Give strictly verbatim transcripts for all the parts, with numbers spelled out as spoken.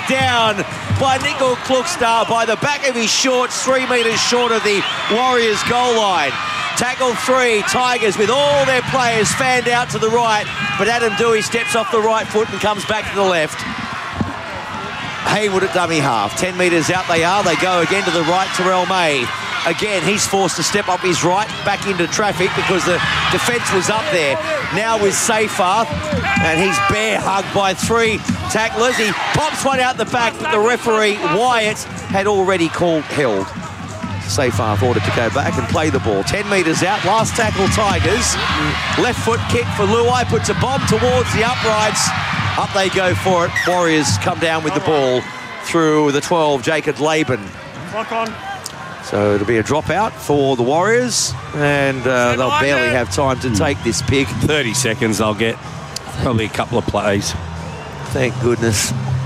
let down by Nickel Klukstar by the back of his shorts, three metres short of the Warriors goal line. Tackle three, Tigers with all their players fanned out to the right, but Adam Dewey steps off the right foot and comes back to the left. Haywood at dummy half. ten metres out they are. They go again to the right, Terrell May. Again, he's forced to step up his right back into traffic because the defence was up there. Now with Seyfarth, and he's bear hugged by three tacklers. He pops one out the back, but the referee, Wyatt, had already called held. Seyfarth ordered to go back and play the ball. ten metres out, last tackle Tigers. Left foot kick for Luai, puts a bomb towards the uprights. Up they go for it. Warriors come down with the ball through the twelve, Jacob Laban. Lock on. So it'll be a dropout for the Warriors, and uh, they'll barely have time to take this pig. thirty seconds they'll get. Probably a couple of plays. Thank goodness.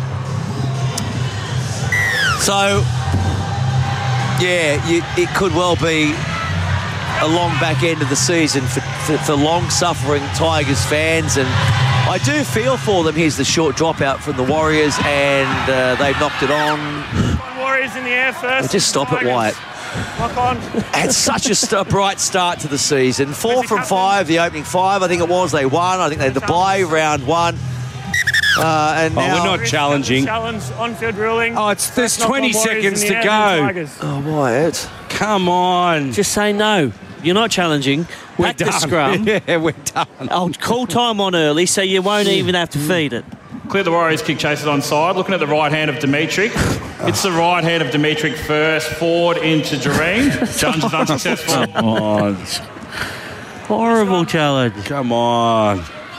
So, yeah, you, it could well be a long back end of the season for, for, for long-suffering Tigers fans, and I do feel for them. Here's the short dropout from the Warriors, and uh, they've knocked it on. Warriors in the air first. Just stop it, Wyatt. Lock on. Had such a st- bright start to the season. Four from five, the opening five, I think it was. They won. I think they had the bye round one. Uh, and oh, now we're not challenging. Challenge, on-field ruling. Oh, it's there's twenty seconds to go. Oh, Wyatt. Come on. Just say no. You're not challenging. We're Pack done. the scrum. Yeah, we're done. I'll call time on early so you won't even have to feed it. Clear the Warriors, kick chases onside. Looking at the right hand of Dimitri. It's the right hand of Dimitri first. Forward into Jareen. Challenge is unsuccessful. Come on. Horrible challenge. Come on.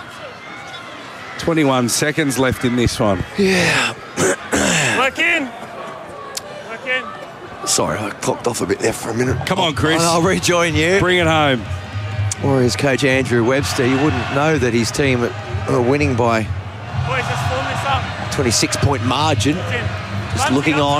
twenty-one seconds left in this one. Yeah. Work in. Work in. Sorry, I clocked off a bit there for a minute. Come on, Chris. I'll rejoin you. Bring it home. Warriors coach Andrew Webster, you wouldn't know that his team are winning by Boys, just form this up. twenty-six point margin. Just looking on.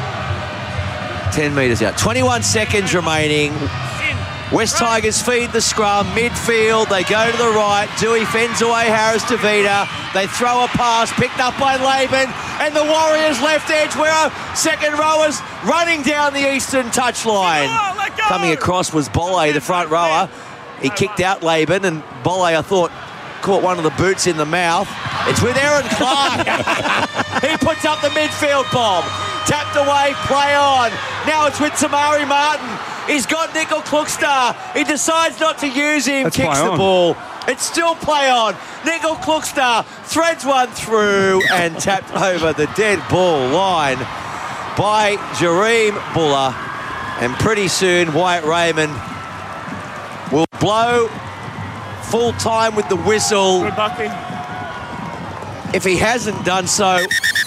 ten metres out. twenty-one seconds remaining. West Tigers feed the scrum, midfield, they go to the right, Dewey fends away Harris to Vida, they throw a pass, picked up by Laban, and the Warriors left edge where our second rowers running down the eastern touchline. Coming across was Bolle, the front rower. He kicked out Laban, and Bolle, I thought, caught one of the boots in the mouth. It's with Aaron Clark. He puts up the midfield bomb. Tapped away, play on. Now it's with Tamari Martin. He's got Nickel Klukstar. He decides not to use him, Let's kicks the on. ball. It's still play on. Nickel Klukstar threads one through and tapped over the dead ball line by Jareem Buller. And pretty soon, Wyatt Raymond will blow full time with the whistle. Good Buckley. If he hasn't done so,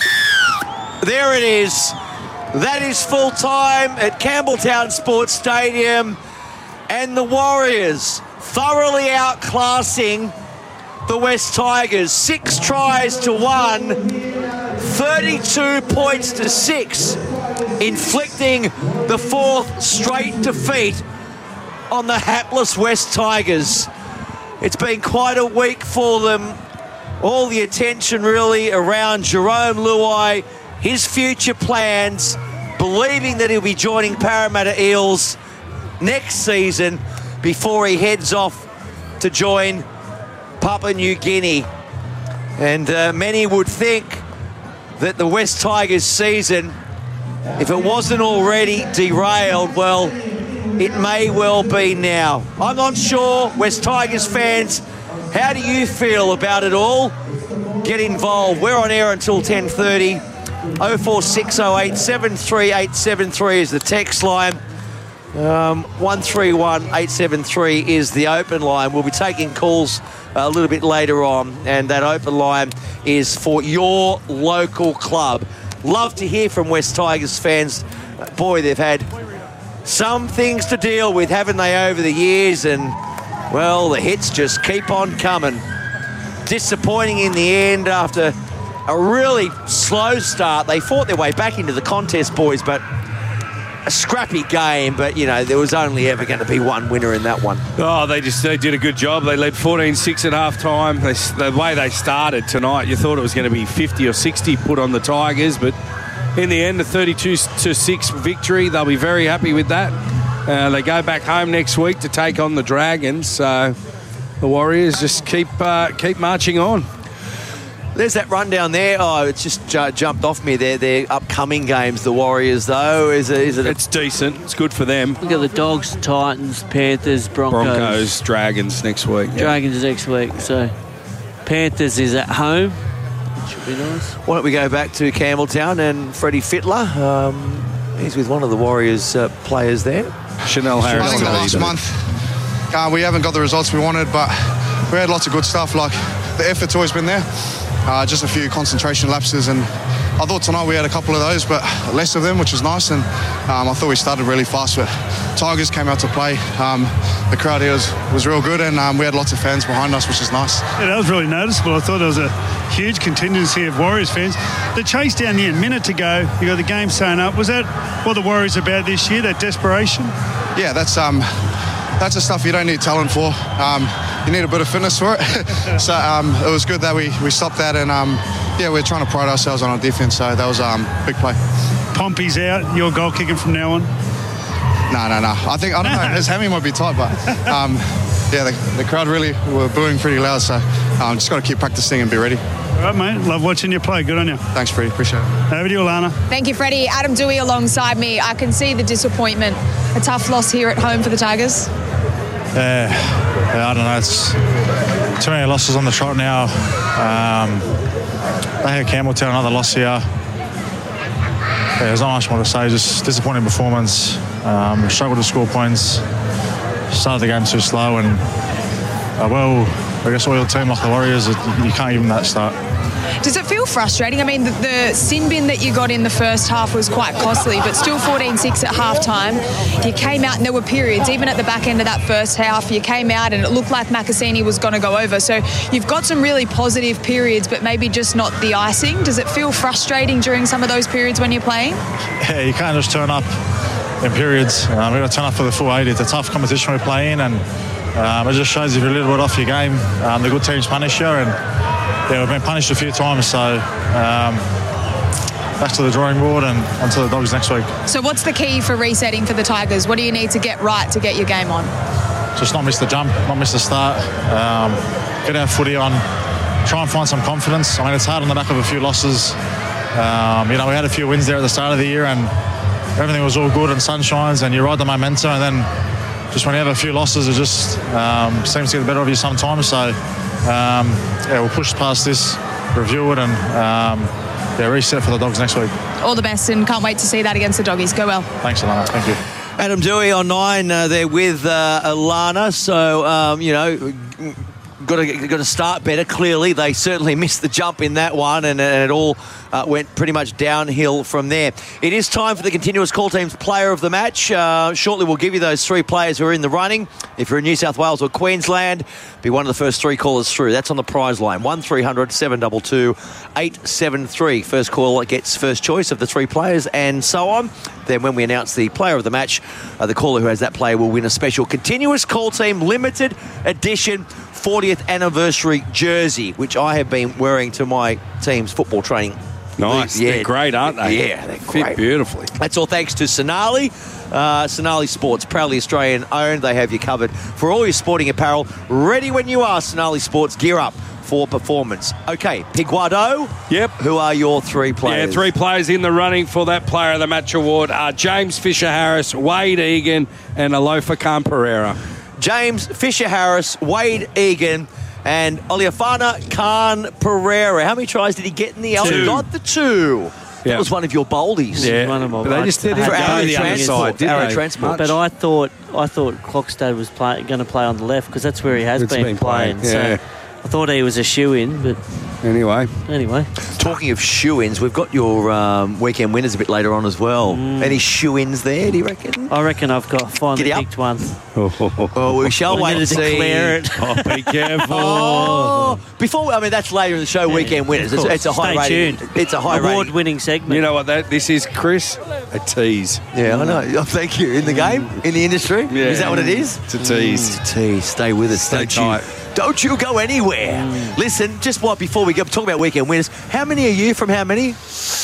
there it is. That is full time at Campbelltown Sports Stadium, and the Warriors thoroughly outclassing the West Tigers. Six tries to one, thirty-two points to six, inflicting the fourth straight defeat on the hapless West Tigers. It's been quite a week for them. All the attention really around Jerome Luai, his future plans, believing that he'll be joining Parramatta Eels next season before he heads off to join Papua New Guinea. And uh, many would think that the West Tigers season, if it wasn't already derailed, well, it may well be now. I'm not sure. West Tigers fans, how do you feel about it all? Get involved. We're on air until ten thirty. oh four six oh eight, seven three eight seven three is the text line. Um, one three one eight seven three is the open line. We'll be taking calls a little bit later on, and that open line is for your local club. Love to hear from West Tigers fans. Boy, they've had some things to deal with, haven't they, over the years, and, well, the hits just keep on coming. Disappointing in the end after a really slow start. They fought their way back into the contest, boys, but a scrappy game, but, you know, there was only ever going to be one winner in that one. Oh, they just they did a good job. They led fourteen six at half-time. They, the way they started tonight, you thought it was going to be fifty or sixty put on the Tigers, but in the end, a thirty-two to six victory. They'll be very happy with that. Uh, they go back home next week to take on the Dragons, so the Warriors just keep uh, keep marching on. There's that rundown there. Oh, it's just ju- jumped off me there. Their upcoming games, the Warriors, though, is it? Is it? A- It's decent. It's good for them. Look at the Dogs, Titans, Panthers, Broncos. Broncos, Dragons next week. Yeah. Dragons next week. So Panthers is at home. Which should be nice. Why don't we go back to Campbelltown and Freddie Fittler? Um, he's with one of the Warriors uh, players there. Chanel Harris. I think the last month uh, we haven't got the results we wanted, but we had lots of good stuff. Like the effort's always been there. Uh, just a few concentration lapses, and I thought tonight we had a couple of those, but less of them, which was nice. And um, I thought we started really fast. But Tigers came out to play. Um, the crowd here was, was real good, and um, we had lots of fans behind us, which is nice. Yeah, that was really noticeable. I thought there was a huge contingency of Warriors fans. The chase down the end, minute to go, you got the game sewn up. Was that what the Warriors about this year? That desperation? Yeah, that's um, that's the stuff you don't need talent for. Um, you need a bit of fitness for it. so um, it was good that we, we stopped that, and um, yeah, we're trying to pride ourselves on our defence. So that was a um, big play. Pompey's out. Your goal kicking from now on? No, no, no. I think I don't know. His hammy might be tight, but um, yeah, the, the crowd really were booing pretty loud. So um, just got to keep practicing and be ready. All right, mate. Love watching you play. Good on you. Thanks, Freddie. Appreciate it. Over to you, Alana. Thank you, Freddie. Adam Dewey alongside me. I can see the disappointment. A tough loss here at home for the Tigers. Yeah, yeah, I don't know. It's too many losses on the trot now. Um, they had Campbelltown, another loss here. Yeah, there's not much more to say. Just disappointing performance. Um, struggled to score points. Started the game too slow, and uh, well, I guess all your team like the Warriors, you can't give them that start. Does it feel frustrating? I mean, the, the sin bin that you got in the first half was quite costly, but still fourteen six at halftime. You came out and there were periods, even at the back end of that first half, you came out and it looked like Makasini was going to go over. So you've got some really positive periods, but maybe just not the icing. Does it feel frustrating during some of those periods when you're playing? Yeah, you can't just turn up in periods. Um, we've got to turn up for the full eighty. It's a tough competition we play in, and um, it just shows if you're a little bit off your game. Um, the good teams punish you, and yeah, we've been punished a few times, so um, back to the drawing board and onto the Dogs next week. So what's the key for resetting for the Tigers? What do you need to get right to get your game on? Just not miss the jump, not miss the start, um, get our footy on, try and find some confidence. I mean, it's hard on the back of a few losses. Um, you know, we had a few wins there at the start of the year and everything was all good and sunshines, and you ride the momentum, and then just when you have a few losses, it just um, seems to get the better of you sometimes. So Um, yeah, we'll push past this, review it, and um, yeah, reset for the Dogs next week. All the best, and can't wait to see that against the Doggies. Go well. Thanks, Alana. Thank you. Adam Dewey on nine uh, there with uh, Alana. So, um, you know, got to got to start better. Clearly, they certainly missed the jump in that one, and, and it all uh, went pretty much downhill from there. It is time for the continuous call team's player of the match. Uh, shortly, we'll give you those three players who are in the running. If you're in New South Wales or Queensland, be one of the first three callers through. That's on the prize line. one three hundred seven two two eight seven three. First caller gets first choice of the three players, and so on. Then when we announce the player of the match, uh, the caller who has that player will win a special continuous call team limited edition fortieth anniversary jersey, which I have been wearing to my team's football training. Nice. Yeah. They're great, aren't they? Yeah, they're Fit great. beautifully. That's all thanks to Sonali. Uh, Sonali Sports, proudly Australian owned. They have you covered for all your sporting apparel. Ready when you are, Sonali Sports. Gear up for performance. Okay, Piguado. Yep. Who are your three players? Yeah, three players in the running for that Player of the Match award are James Fisher-Harris, Wade Egan, and Alofa Khan Pereira. James Fisher-Harris, Wade Egan, and Oliafana Khan Pereira. How many tries did he get in the L? Two. He got the two. Yeah. That was one of your boldies. Yeah, One of my but they just didn't I For had Arrow go the other Transport. side, did Arrow they? Transport. But I thought I thought Clockstad was play, going to play on the left because that's where he has It's been, been playing. playing, yeah. So I thought he was a shoe-in, but Anyway. Anyway. Talking of shoe-ins, we've got your um, weekend winners a bit later on as well. Mm. Any shoe-ins there, do you reckon? I reckon I've got finally Giddy up. picked one. Oh, we shall I'm wait going and to see. declare it. Oh, be careful. Oh, before I mean that's later in the show. Yeah, Weekend winners. It's, of it's a high Stay rating. tuned. It's a high rating. Award-winning segment. You know what that this is, Chris? A tease. Yeah, I know. Oh, thank you. In the game, in the industry, Yeah. is that what it is? It's a tease. It's a tease. Stay with us. Stay Don't tight. you? Don't you go anywhere. Listen, just what before we go talk about weekend winners. How many are you from? How many?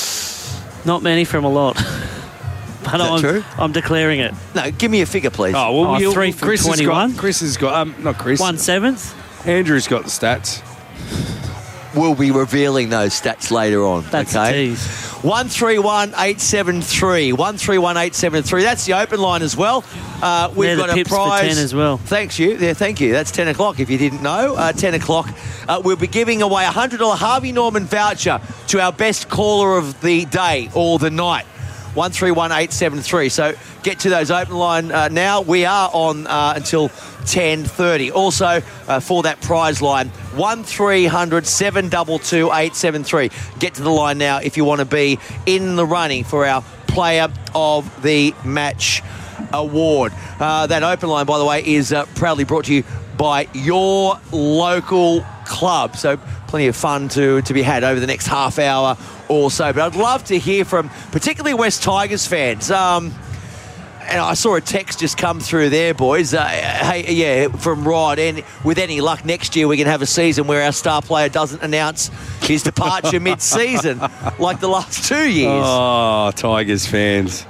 Not many from a lot. But that I'm, true? I'm declaring it. No, give me a figure, please. Oh, well, Oh, you- three from Chris has twenty-one. got, Chris has got, um, not Chris. One seventh. Andrew's got the stats. We'll be revealing those stats later on. That's okay. a tease. One three one eight seven three. One three one eight seven three. That's the open line as well. Uh, we've They're the got a pips for prize ten as well. Thanks you. Yeah, thank you. That's ten o'clock. If you didn't know, uh, ten o'clock. Uh, we'll be giving away a hundred dollar Harvey Norman voucher to our best caller of the day or the night. One three one eight seven three. So get to those open line uh, now. We are on uh, until ten thirty. Also uh, for that prize line, one three hundred seven two two eight seven three. Get to the line now if you want to be in the running for our Player of the Match award. Uh, that open line, by the way, is uh, proudly brought to you by your local club. So plenty of fun to, to be had over the next half hour or so. But I'd love to hear from particularly West Tigers fans. Um, and I saw a text just come through there, boys. Uh, hey, yeah, from Rod. And with any luck, next year we can have a season where our star player doesn't announce his departure mid-season like the last two years. Oh, Tigers fans.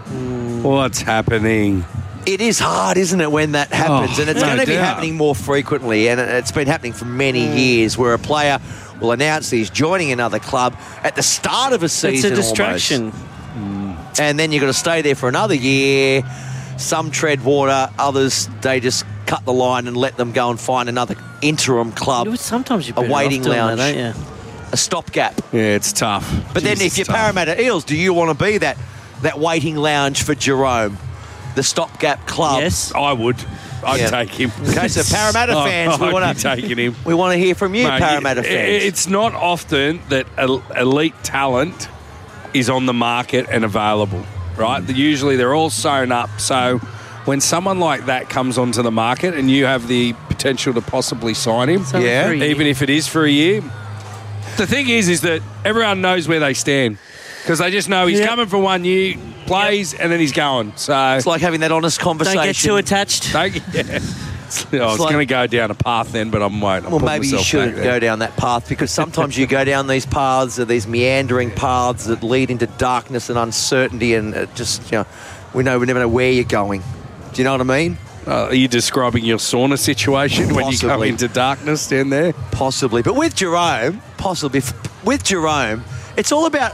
What's happening? It is hard, isn't it, when that happens? Oh, and it's no going to be doubt. happening more frequently. And it's been happening for many years where a player will announce that he's joining another club at the start of a season. It's a distraction. Almost. And then you've got to stay there for another year. Some tread water, others, they just cut the line and let them go and find another interim club. You know, sometimes you're A better waiting off doing lounge. that, don't you? A stopgap. Yeah, it's tough. But then Jeez, if you're it's tough. Parramatta Eels, do you want to be that, that waiting lounge for Jerome? The stopgap club? Yes. I would. I'd Yeah. take him. Okay, so Parramatta Oh, fans, we I'd want be to taking him. we want to hear from you, Mate, Parramatta it- fans. It's not often that el- elite talent is on the market and available, right? Usually they're all sewn up. So when someone like that comes onto the market and you have the potential to possibly sign him, It's only Yeah, for a year. even if it is for a year, the thing is, is that everyone knows where they stand because they just know he's Yep. coming for one year, plays, and then he's going. So It's like having that honest conversation. Don't get too attached. Don't, yeah. I was like- going to go down a path then, but I won't. I'll Well, put maybe you myself shouldn't back go there. down that path because sometimes you go down these paths, or these meandering paths that lead into darkness and uncertainty, and it just, you know, we know we never know where you're going. Do you know what I mean? Uh, are you describing your sauna situation when you come Possibly. into darkness down there? Possibly. But with Jerome, possibly, f- with Jerome, it's all about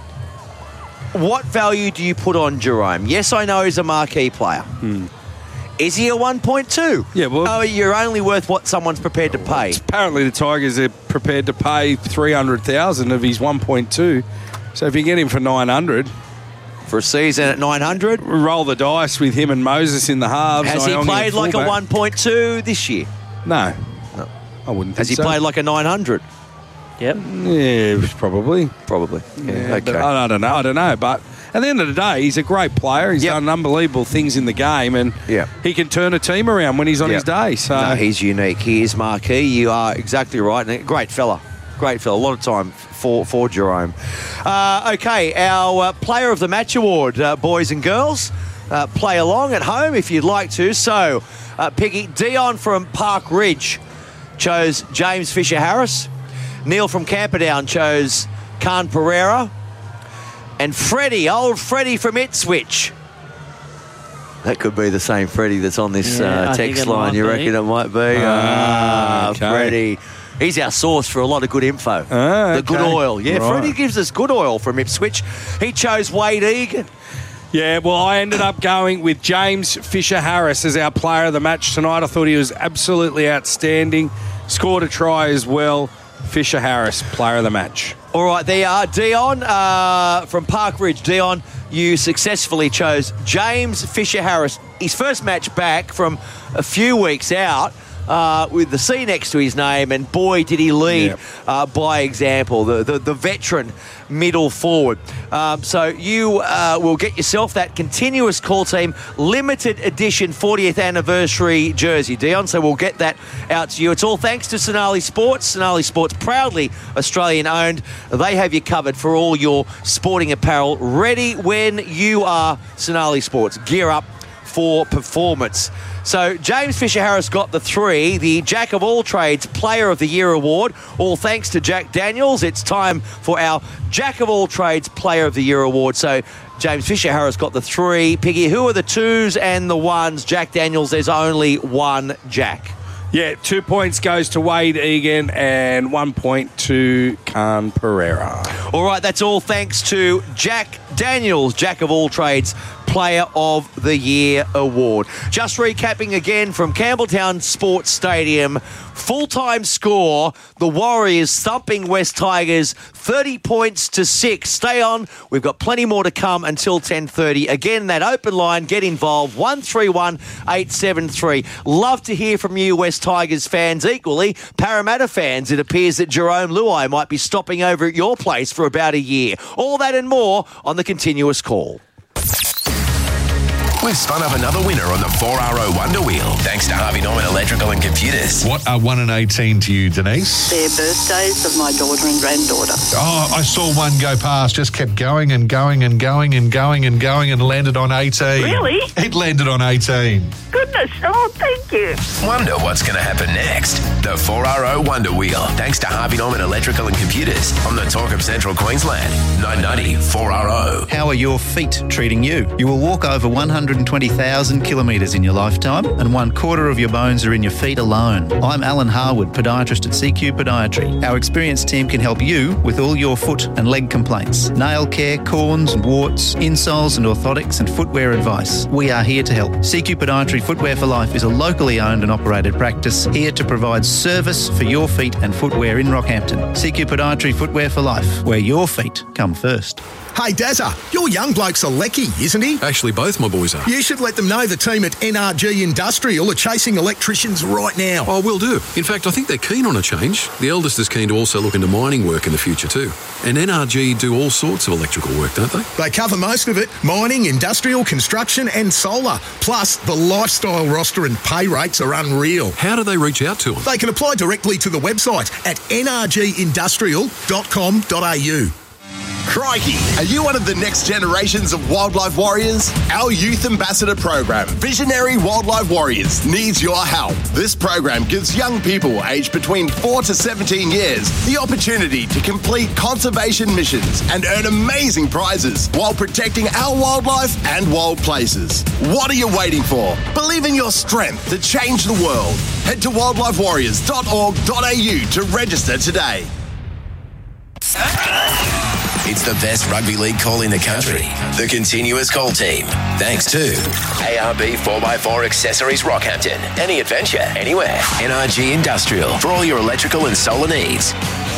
what value do you put on Jerome? Yes, I know he's a marquee player. Is he a one point two? Yeah, well- Oh, you're only worth what someone's prepared to pay. Apparently the Tigers are prepared to pay three hundred thousand of his one point two. So if you get him for nine hundred, For a season at nine hundred, roll the dice with him and Moses in the halves. has he Iongi at played like a fullback. one point two this year? No. I wouldn't Has he think so. played like a nine hundred? Yep. Yeah, probably. Probably. Yeah, Yeah, okay. but I, I don't know. I don't know. But at the end of the day, he's a great player. He's Yep. done unbelievable things in the game, and Yep. he can turn a team around when he's on Yep. his day. So No, he's unique. He is marquee. You are exactly right. And a great fella. Great fella. A lot of time for, for Jerome. Uh, okay, our uh, Player of the Match award, uh, boys and girls. Uh, play along at home if you'd like to. So, uh, Piggy, Dion from Park Ridge chose James Fisher-Harris. Neil from Camperdown chose Khan Pereira. And Freddie, old Freddie from Ipswich. That could be the same Freddie that's on this Yeah, uh, I think text it line. might You be. reckon it might be? Ah, Ah, okay. Freddie. He's our source for a lot of good info. Ah, The good okay. oil. Yeah, Right. Freddie gives us good oil from Ipswich. He chose Wade Egan. Yeah, well, I ended up going with James Fisher-Harris as our player of the match tonight. I thought he was absolutely outstanding. Scored a try as well. Fisher-Harris, player of the match. All right, there you are. Dion uh, from Park Ridge. Dion, you successfully chose James Fisher-Harris. His first match back from a few weeks out. uh, with the C next to his name, and boy, did he lead Yep. uh, by example, the, the, the veteran middle forward. Um, so you uh, will get yourself that continuous call team limited edition fortieth anniversary jersey, Dion. So we'll get that out to you. It's all thanks to Sonali Sports. Sonali Sports, proudly Australian owned. They have you covered for all your sporting apparel, ready when you are. Sonali Sports, gear up for performance. So James Fisher-Harris got the three, the Jack of all trades Player of the Year award, all thanks to Jack Daniels. It's time for our Jack of all trades Player of the Year award. So James Fisher-Harris got the three. Piggy, who are the twos and the ones? Jack Daniels, there's only one Jack. Yeah, two points goes to Wade Egan and one point to Khan Pereira. All right, that's all thanks to Jack Daniels, Jack of all trades Player of the Year award. Just recapping again from Campbelltown Sports Stadium, full-time score, the Warriors thumping West Tigers thirty points to six. Stay on, we've got plenty more to come until ten thirty. Again, that open line, get involved, one three one eight seven three. Love to hear from you West Tigers fans. Equally, Parramatta fans, it appears that Jerome Luai might be stopping over at your place for about a year. All that and more on the continuous call. We've spun up another winner on the four R O Wonder Wheel, thanks to Harvey Norman Electrical and Computers. What are one and eighteen to you, Denise? They're birthdays of my daughter and granddaughter. Oh, I saw one go past, just kept going and going and going and going and going and landed on eighteen. Really? It landed on eighteen. Goodness, oh, thank you. Wonder what's going to happen next. The four R O Wonder Wheel, thanks to Harvey Norman Electrical and Computers on the Talk of Central Queensland. nine ninety four R O. How are your feet treating you? You will walk over one hundred twenty thousand kilometres in your lifetime, and one quarter of your bones are in your feet alone. I'm Alan Harwood, podiatrist at C Q Podiatry. Our experienced team can help you with all your foot and leg complaints, nail care, corns and warts, insoles and orthotics and footwear advice. We are here to help. C Q Podiatry Footwear for Life is a locally owned and operated practice here to provide service for your feet and footwear in Rockhampton. C Q Podiatry Footwear for Life, where your feet come first. Hey, Dazza, your young bloke's a lecky, isn't he? Actually, both my boys are. You should let them know the team at N R G Industrial are chasing electricians right now. Oh, will do. In fact, I think they're keen on a change. The eldest is keen to also look into mining work in the future too. And N R G do all sorts of electrical work, don't they? They cover most of it. Mining, industrial, construction and solar. Plus, the lifestyle roster and pay rates are unreal. How do they reach out to them? They can apply directly to the website at n r g industrial dot com dot a u. Crikey, are you one of the next generations of wildlife warriors? Our Youth Ambassador program, Visionary Wildlife Warriors, needs your help. This program gives young people aged between four to seventeen years the opportunity to complete conservation missions and earn amazing prizes while protecting our wildlife and wild places. What are you waiting for? Believe in your strength to change the world. Head to wildlife warriors dot org dot a u to register today. It's the best rugby league call in the country. The Continuous Call Team. Thanks to A R B four by four Accessories Rockhampton. Any adventure, anywhere. N R G Industrial for all your electrical and solar needs.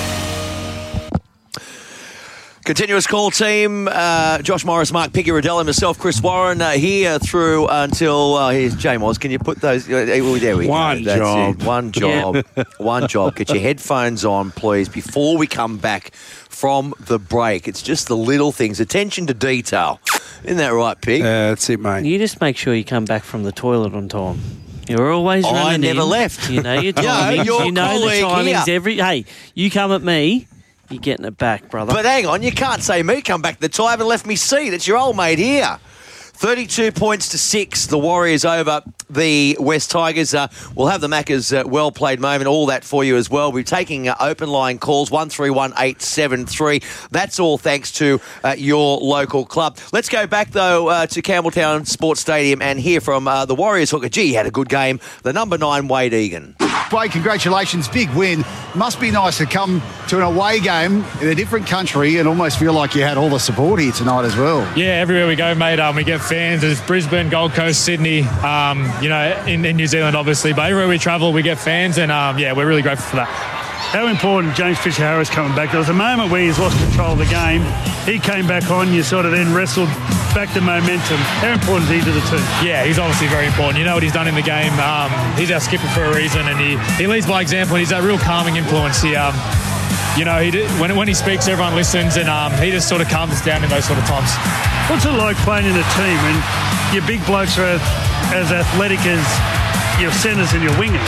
Continuous call team, uh, Josh Morris, Mark Piggy, Riddell and myself, Chris Warren, uh, here through until, uh, here's Jay Moss. Can you put those, uh, there we One go. job. It. One job. One job. Get your headphones on, please, before we come back from the break. It's just the little things. Attention to detail. Isn't that right, Pig? Uh, that's it, mate. You just make sure you come back from the toilet on time. You're always running I never in. left. You know your Yo, timings. your you know the colleague timings. here. Every hey, you come at me, you're getting it back, brother. But hang on, you can't say me come back to the time and left me seat. It's your old mate here. thirty-two points to six. The Warriors over the West Tigers. Uh, we'll have the Macca's uh, well-played moment, all that for you as well. We're taking uh, open line calls, one three one eight seven three. That's all thanks to uh, your local club. Let's go back, though, uh, to Campbelltown Sports Stadium and hear from uh, the Warriors hooker. Gee, he had a good game. The number nine, Wade Egan. Wade, congratulations. Big win. Must be nice to come to an away game in a different country and almost feel like you had all the support here tonight as well. Yeah, everywhere we go, mate, um, we get fans. There's Brisbane, Gold Coast, Sydney, um, you know, in, in New Zealand, obviously. But everywhere we travel, we get fans, and, um, yeah, we're really grateful for that. How important James Fisher-Harris coming back. There was a moment where he's lost control of the game. He came back on. You sort of then wrestled back the momentum. How important is he to the team? Yeah, he's obviously very important. You know what he's done in the game. Um, he's our skipper for a reason, and he, he leads by example. And he's that real calming influence. He, um, you know, he did, when when he speaks, everyone listens, and um, he just sort of calms us down in those sort of times. What's it like playing in a team when your big blokes are as athletic as your centres and your wingers?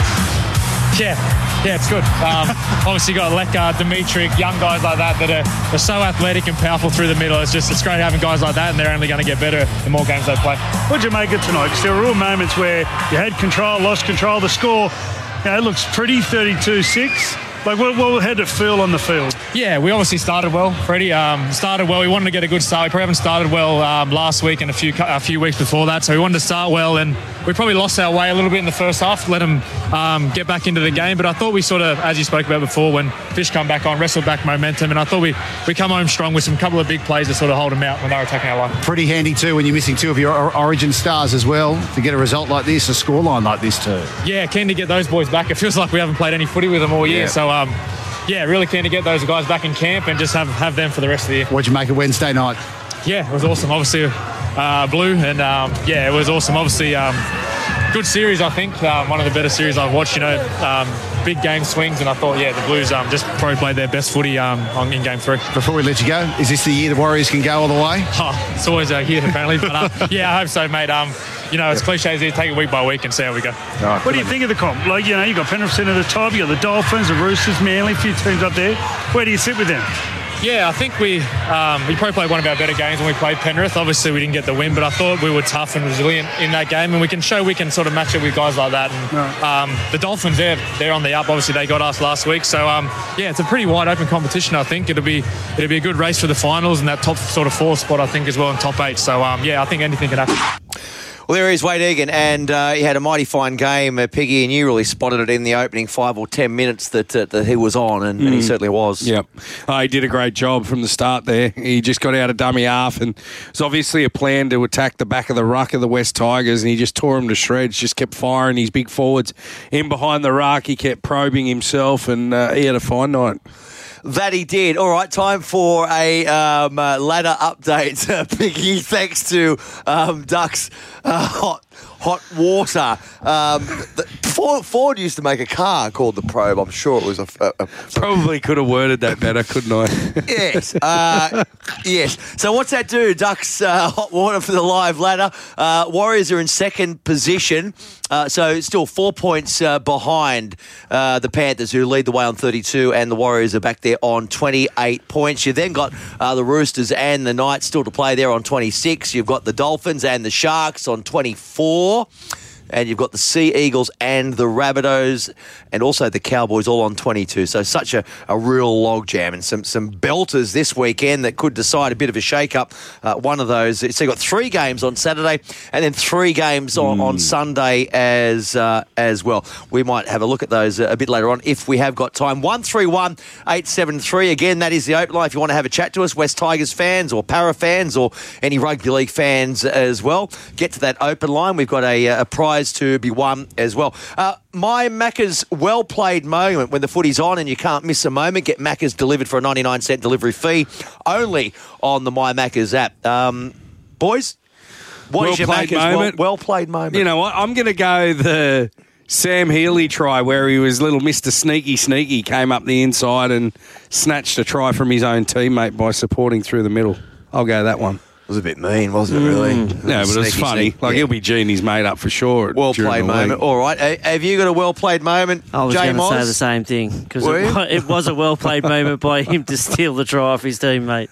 Yeah, yeah, it's good. Um, obviously, you got Leka, Dimitri, young guys like that that are, are so athletic and powerful through the middle. It's just it's great having guys like that, and they're only going to get better the more games they play. What'd you make it tonight? Because there were real moments where you had control, lost control. The score, you know, it looks pretty, thirty-two six. Like, what, what had it feel on the field? Yeah, we obviously started well, Freddie. Um, started well. We wanted to get a good start. We probably haven't started well um, last week and a few a few weeks before that, so we wanted to start well, and we probably lost our way a little bit in the first half, let them um, get back into the game. But I thought we sort of, as you spoke about before, when Fish come back on, wrestled back momentum, and I thought we, we come home strong with some couple of big plays to sort of hold them out when they were attacking our line. Pretty handy too when you're missing two of your or- origin stars as well to get a result like this, a scoreline like this too. Yeah, keen to get those boys back. It feels like we haven't played any footy with them all year, Yeah. so um, yeah, really keen to get those guys back in camp and just have, have them for the rest of the year. What'd you make of Wednesday night? Yeah, it was awesome. Obviously, uh, blue, and um, yeah, it was awesome. Obviously, um, good series, I think. Um, one of the better series I've watched. You know, um, big game swings, and I thought, yeah, the Blues um, just probably played their best footy um, on, in game three. Before we let you go, is this the year the Warriors can go all the way? Oh, it's always a hit, apparently. But uh, yeah, I hope so, mate. Um, you know, it's cliche as you take it week by week and see how we go. Right, what do you think of the comp? Like, you know, you got Penrith sitting at the top, you got the Dolphins, the Roosters, Manly, a few teams up there. Where do you sit with them? Yeah, I think we um, we probably played one of our better games when we played Penrith. Obviously, we didn't get the win, but I thought we were tough and resilient in that game, and we can show we can sort of match it with guys like that. And um, the Dolphins, they're, they're on the up. Obviously, they got us last week. So, um, yeah, it's a pretty wide-open competition, I think. It'll be it'll be a good race for the finals and that top sort of four spot, I think, as well in top eight. So, um, yeah, I think anything can happen. Well, there is Wade Egan, and uh, he had a mighty fine game, uh, Piggy, and you really spotted it in the opening five or ten minutes that uh, that he was on, and, mm. and he certainly was. Yep. Oh, he did a great job from the start there. He just got out of dummy half, and it was obviously a plan to attack the back of the ruck of the West Tigers, and he just tore them to shreds, just kept firing his big forwards in behind the ruck. He kept probing himself, and uh, he had a fine night. That he did. All right, time for a um, uh, ladder update. Piggy, thanks to um, Ducks uh, Hot Hot Water. Um, the, Ford, Ford used to make a car called the Probe. I'm sure it was a... a, a Probably could have worded that better, couldn't I? Yes. Uh, yes. So what's that do? Ducks uh, Hot Water for the live ladder. Uh, Warriors are in second position. Uh, so still four points uh, behind uh, the Panthers, who lead the way on thirty-two, and the Warriors are back there on twenty-eight points. You've then got uh, the Roosters and the Knights still to play there on twenty-six. You've got the Dolphins and the Sharks on twenty-four. And you've got the Sea Eagles and the Rabbitohs and also the Cowboys all on twenty-two. So such a, a real logjam and some, some belters this weekend that could decide a bit of a shake-up. Uh, one of those. So you've got three games on Saturday and then three games on, mm. on Sunday as uh, as well. We might have a look at those a bit later on if we have got time. one three one eight seven three. Again, that is the open line if you want to have a chat to us, West Tigers fans or Para fans or any rugby league fans as well. Get to that open line. We've got a, a prize to be won as well. Uh, my Macca's well-played moment when the footy's on and you can't miss a moment. Get Macca's delivered for a ninety-nine cent delivery fee only on the My Macca's app. Um, boys, what well is your played Macca's moment. well, well-played moment? You know what? I'm going to go the Sam Healy try where he was little Mister Sneaky Sneaky, came up the inside and snatched a try from his own teammate by supporting through the middle. I'll go that one. It was a bit mean, wasn't it, really? Mm. No, but it was funny. Sneak, like, yeah. he'll be Genie's mate up for sure. Well-played moment. All right. A- have you got a well-played moment, I was Jay going to Moz? say the same thing because Were it, you? wa- it was a well-played moment by him to steal the try off his teammate.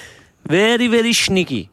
Very, very sneaky.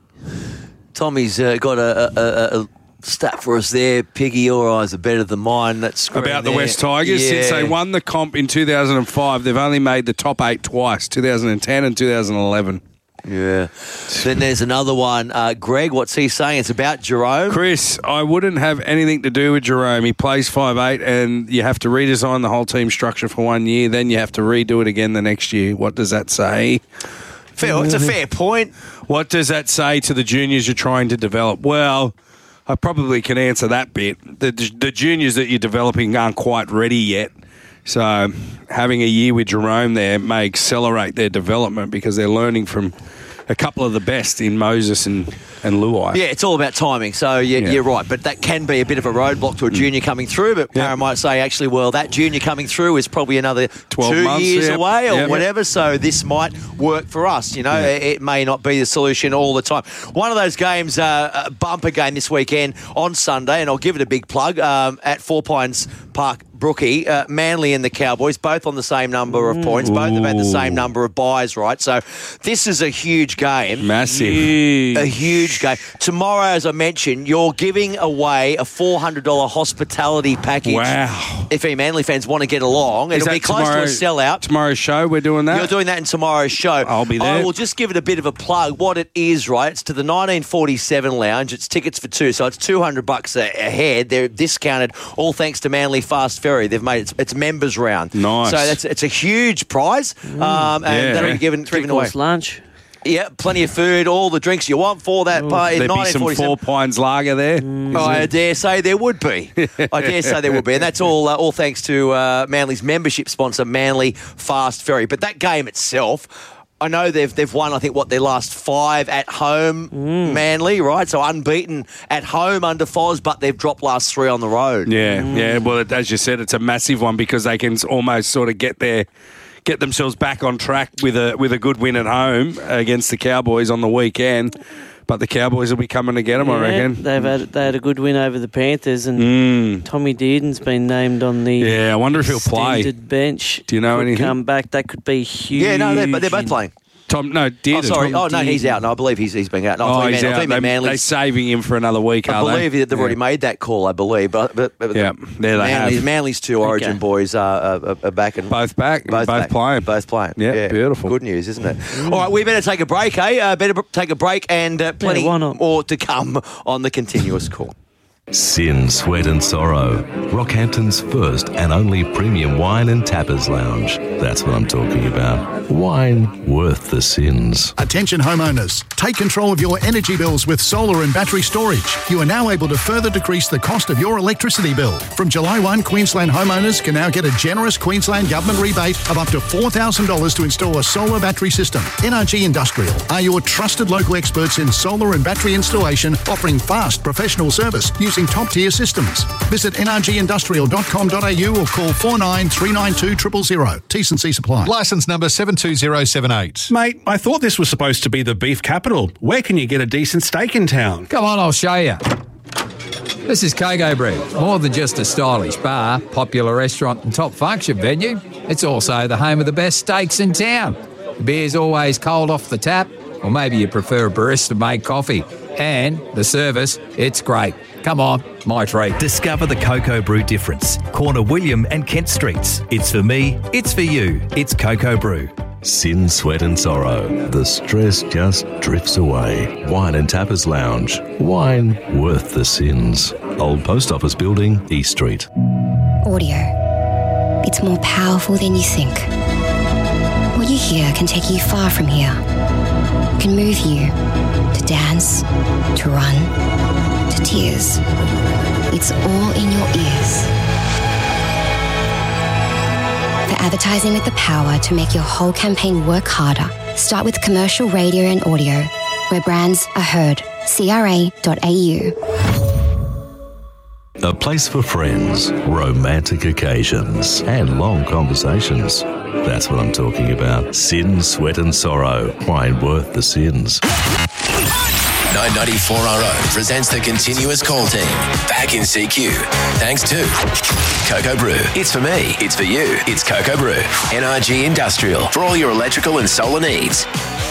Tommy's uh, got a, a, a, a stat for us there. Piggy, your eyes are better than mine. That's About the there. West Tigers. Yeah. Since they won the comp in two thousand five, they've only made the top eight twice, two thousand ten and two thousand eleven. Yeah. Then there's another one. Uh, Greg, what's he saying? It's about Jerome. Chris, I wouldn't have anything to do with Jerome. He plays five eight and you have to redesign the whole team structure for one year. Then you have to redo it again the next year. What does that say? Fair, it's a fair point. What does that say to the juniors you're trying to develop? Well, I probably can answer that bit. The, the juniors that you're developing aren't quite ready yet. So having a year with Jerome there may accelerate their development because they're learning from a couple of the best in Moses and, and Luai. Yeah, it's all about timing. So you, Yeah. you're right, but that can be a bit of a roadblock to a junior coming through. But Para might say, actually, well, that junior coming through is probably another twelve two months, years yep. away or Yep. whatever. So this might work for us. You know, Yeah. it, it may not be the solution all the time. One of those games, uh, a bumper game this weekend on Sunday, and I'll give it a big plug um, at Four Pines Park. Brookie, uh, Manly and the Cowboys, both on the same number of points. Both have had the same number of buys, right? So this is a huge game. Massive. Huge. A huge game. Tomorrow, as I mentioned, you're giving away a four hundred dollars hospitality package. Wow. If any Manly fans want to get along, Is it'll that be close tomorrow- to a sellout. Tomorrow's show, we're doing that? You're doing that in tomorrow's show. I'll be there. I will just give it a bit of a plug. What it is, right? It's to the nineteen forty-seven Lounge. It's tickets for two, so it's two hundred bucks a, a head. They're discounted, all thanks to Manly Fast Ferry. They've made it. It's members round. Nice. So that's it's a huge prize, um, and Yeah. that'll be given, Three given away. course lunch. Yeah, plenty of food, all the drinks you want for that party. There'd be some Four Pines lager there. Oh, I dare say there would be. I dare say there would be, and that's all. Uh, all thanks to uh, Manly's membership sponsor, Manly Fast Ferry. But that game itself, I know they've they've won. I think what their last five at home, Manly, right? So unbeaten at home under Foz, but they've dropped last three on the road. Yeah, yeah. Well, it, as you said, it's a massive one because they can almost sort of get their get themselves back on track with a with a good win at home against the Cowboys on the weekend. But the Cowboys will be coming to get them, I Yeah, reckon. They've had they had a good win over the Panthers, and Mm. Tommy Dearden's been named on the Yeah, I wonder if he'll play. extended bench. Do you know Could anything? Come back, that could be huge. Yeah, no, they're, but they're both playing. Tom, no, Dearden. Oh, sorry. Tom Oh, no, he's Dearden. out. No, I believe he's he's been out. No, I Oh, thought he's he meant, I out. thought he meant They, Manly's. they're saving him for another week, I are believe they? that they've already Yeah. made that call, I believe. But, but, but Yeah, there they Manly's, have. Manly's two Origin Okay. boys are, are, are back. And Both back, both, back. playing. Both playing. Yeah, beautiful. Good news, isn't it? All right, we better take a break, eh? Uh, better take a break and uh, plenty why not? more to come on the continuous call. Sin, Sweat and Sorrow. Rockhampton's first and only premium wine and tappers lounge. That's what I'm talking about. Wine worth the sins. Attention homeowners, take control of your energy bills with solar and battery storage. You are now able to further decrease the cost of your electricity bill. From July first, Queensland homeowners can now get a generous Queensland government rebate of up to four thousand dollars to install a solar battery system. N R G Industrial are your trusted local experts in solar and battery installation, offering fast professional service using top-tier systems. Visit n r g industrial dot com dot a u or call four nine three nine two zero zero zero. T's and C's apply. Licence number seven two zero seven eight. Mate, I thought this was supposed to be the beef capital. Where can you get a decent steak in town? Come on, I'll show you. This is Coco Brew. More than just a stylish bar, popular restaurant and top function venue, it's also the home of the best steaks in town. The beer's always cold off the tap, or maybe you prefer a barista-made coffee. And the service, it's great. Come on, my treat. Discover the Coco Brew difference. Corner William and Kent Streets. It's for me, it's for you. It's Coco Brew. Sin, Sweat and Sorrow. The stress just drifts away. Wine and Tappers Lounge. Wine worth the sins. Old Post Office Building, East Street. Audio. It's more powerful than you think. What you hear can take you far from here. It can move you to dance, to run, to tears. It's all in your ears. For advertising with the power to make your whole campaign work harder, start with commercial radio and audio, where brands are heard. C R A dot A U. A place for friends, romantic occasions, and long conversations. That's what I'm talking about. Sin, Sweat and Sorrow. Wine worth the sins. nine ninety-four R O presents the continuous call team. Back in C Q. Thanks to Coco Brew. It's for me. It's for you. It's Coco Brew. N R G Industrial. For all your electrical and solar needs.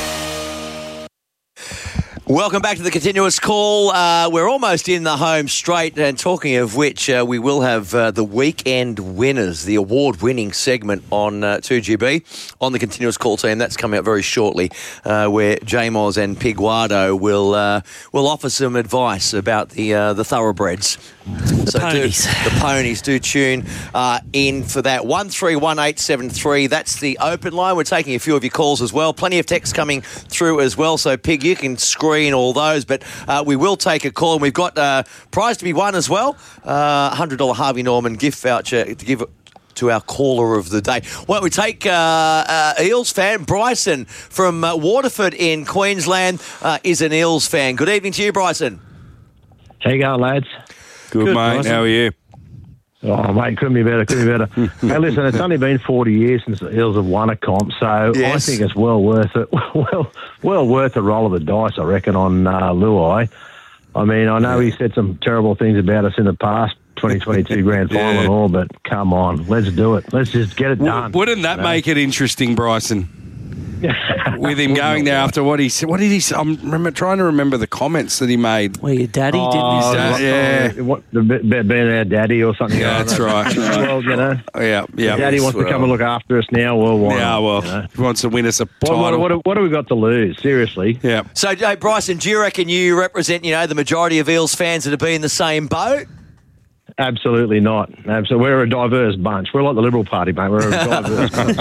Welcome back to the continuous call. Uh, we're almost in the home straight, and talking of which, uh, we will have uh, the weekend winners, the award-winning segment on uh, two G B on the continuous call team. That's coming up very shortly, uh, where J-Moz and Piguardo will uh, will offer some advice about the uh, the thoroughbreds. The so ponies. Do, the ponies do tune uh, in for that. one three one eight seven three. That's the open line. We're taking a few of your calls as well. Plenty of texts coming through as well. So, Pig, you can screen all those, but uh, we will take a call, and we've got uh, prize to be won as well. Uh, one hundred dollars Harvey Norman gift voucher to give to our caller of the day. Why don't we take uh, uh, Eels fan Bryson from uh, Waterford in Queensland uh, is an Eels fan. Good evening to you, Bryson. How you going, lads? Good, Good mate. Bryson. How are you? Oh, mate, couldn't be better, couldn't be better. Hey, listen, it's only been forty years since the Eels have won a comp, so yes. I think it's well worth it. Well, well worth the roll of the dice, I reckon, on uh, Luai. I mean, I know he said some terrible things about us in the past, twenty twenty-two grand final yeah. and all, but come on, let's do it. Let's just get it done. Wouldn't that you know? make it interesting, Bryson? With him going there after what he said. What did he say? I'm remember, trying to remember the comments that he made. Well, your daddy oh, didn't he? Dad, yeah. What, about being our daddy or something? Yeah, that's right. Well, you know. Yeah, yeah. Daddy wants well. to come and look after us now. Well, why Yeah, not, well, you know? he wants to win us a title. What, what, what, what have we got to lose? Seriously. Yeah. So, hey, Bryson, do you reckon you represent, you know, the majority of Eels fans that have been in the same boat? Absolutely not. Absolutely. We're a diverse bunch. We're like the Liberal Party, mate. We're a diverse bunch.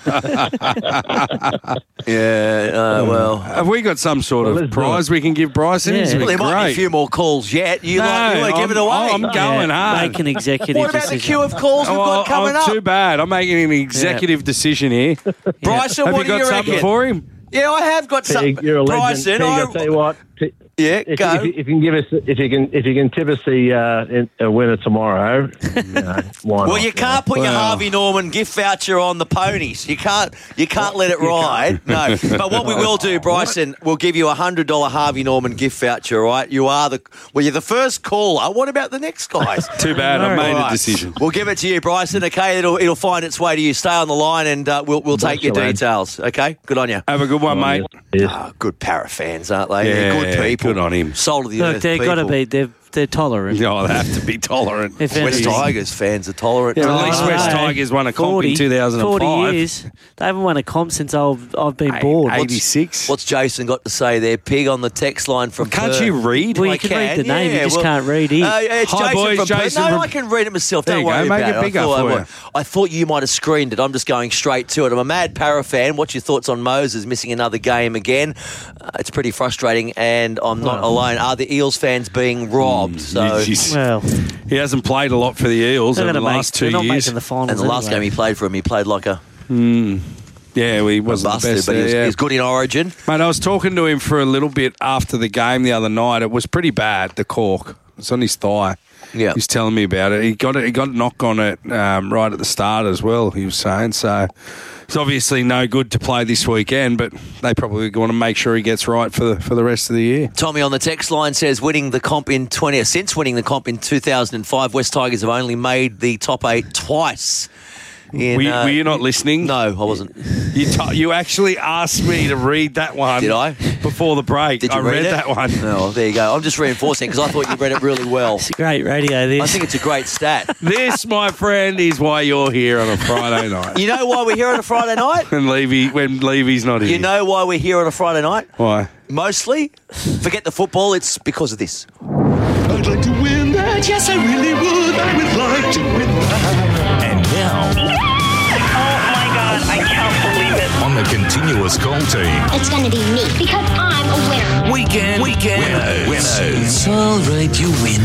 yeah, uh, well. Have we got some sort well, of prize we can give Bryson? Yeah. Well, there great. might be a few more calls yet. You, no, like, you want to give it away? Oh, I'm going yeah, hard. Make an executive What about decision. the queue of calls we've oh, got coming oh, up? Too bad. I'm making an executive yeah. decision here. Bryson, Have what you do got you something reckon? for him? Yeah, I have got something. You're a legend. Bryson, Pig, I, I'll tell you what. Pig, Yeah, if, go. If, if you can give us, if you can, if you can tip us the uh, a winner tomorrow, you know, why well, not, you can't put well, your Harvey Norman gift voucher on the ponies. You can't, you can't let it ride. No, but what we will do, Bryson, we'll give you a hundred dollar Harvey Norman gift voucher. Right? You are the well, you're the first caller. What about the next guys? Too bad. I made right. a decision. We'll give it to you, Bryson. Okay, it'll it'll find its way to you. Stay on the line, and uh, we'll we'll take your details. Okay, good on you. Have a good one, oh, mate. Yes. Oh, good para fans, aren't they? Yeah, They're good people. Good on him. Soul of the Look, earth. they've got to be. They're they're tolerant. No, they have to be tolerant. If West anything. Tigers fans are tolerant. Yeah, too. at least Oh, West no. Tigers won a comp forty, in two thousand five. forty years. They haven't won a comp since I've, I've been born. eighty-six. What's Jason got to say there? Pig on the text line from Can't Perth. you read? Well, you I can, can, read the name, yeah, you just well, can't read it. Uh, it's Hi, Jason boys, from Perth. Jason No, from- I can read it myself. There Don't you go, worry make about it it. bigger I thought, for I, you. I thought you might have screened it. I'm just going straight to it. I'm a mad para fan. What's your thoughts on Moses missing another game again? Uh, it's pretty frustrating, and I'm not alone. Are the Eels fans being robbed? Mm, So. He's- Well, He hasn't played a lot for the Eels they're over the gonna make- last two they're not years. making the finals. And the last anyway. game he played for him, he played like a Mm. Yeah, well, he wasn't busted, the best but he there, was, yeah. he was good in Origin. Mate, I was talking to him for a little bit after the game the other night. It was pretty bad, the cork. It's on his thigh. Yeah. He's telling me about it. He got it. He got a knock on it um, right at the start as well, he was saying. So it's obviously no good to play this weekend, but they probably want to make sure he gets right for the, for the rest of the year. Tommy on the text line says, winning the comp in twenty since winning the comp in two thousand five, West Tigers have only made the top eight twice. In, were, you, uh, were you not listening? No, I wasn't. You t- you actually asked me to read that one. Did I? Before the break. Did you I read read it? that one. No, there you go. I'm just reinforcing because I thought you read it really well. It's a great radio, this. I think it's a great stat. This, my friend, is why you're here on a Friday night. You know why we're here on a Friday night? When Levy, when Levy's not here. You know why we're here on a Friday night? Why? Mostly, forget the football, it's because of this. I'd like to win that, yes I really would. I would like to win that. And now, I can't believe it. on the continuous call team, It's going to be me because I'm a winner. weekend, weekend winners. winners. All right, you win.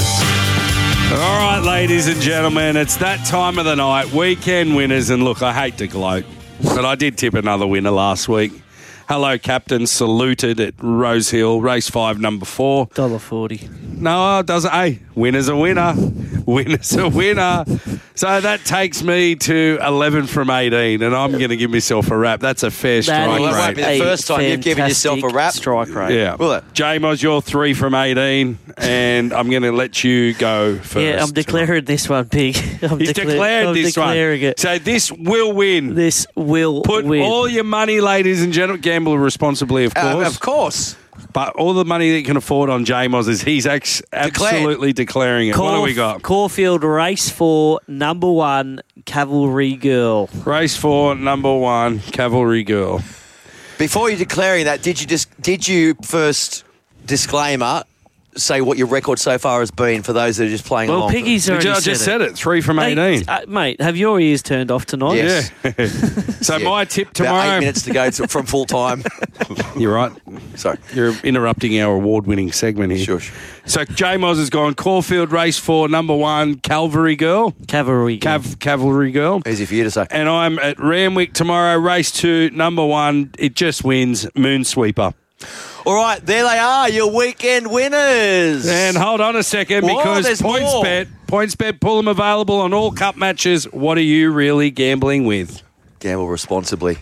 All right, ladies and gentlemen, it's that time of the night. Weekend winners. And look, I hate to gloat, but I did tip another winner last week. Hello, Captain. Saluted at Rose Hill, race five, number four. one dollar forty. No, it doesn't. Hey, winner's a winner. Winner's a winner. So that takes me to eleven from eighteen, and I'm going to give myself a rap. That's a fair strike Well, that won't rate. be the first time you've given yourself a rap. Strike rate. Yeah. Will it? J-Moz, you're three from eighteen, and I'm going to let you go first. Yeah, I'm declaring this one, Pig. I'm He's decla- declared I'm this declaring one. It. So this will win. This will Put win. all your money, ladies and gentlemen, gamble responsibly, of course. Uh, of course. But all the money that you can afford on J-Moz is he's ex- absolutely declaring it. Caul- What do we got? Caulfield race four, number one, Cavalry Girl. Race four, number one, Cavalry Girl. Before you declaring that, did you just did you first disclaimer say what your record so far has been for those that are just playing Well, along? Piggy's already I said just it. said it. Three from Hey, eighteen. uh, mate, have your ears turned off tonight? Yes. Yeah. So Yeah. my tip About tomorrow. eight minutes to go to, from full time. You're right. Sorry. You're interrupting our award-winning segment here. Sure, sure. So J Moz has gone Caulfield race four, number one, Calvary Girl. Cavalry. Girl. Cav- Cavalry Girl. Easy for you to say. And I'm at Ramwick tomorrow, race two, number one. It just wins, Moonsweeper. All right, there they are, your weekend winners. And hold on a second, Whoa, because there's more. PointsBet, PointsBet, pull them available on all cup matches. What are you really gambling with? Gamble responsibly.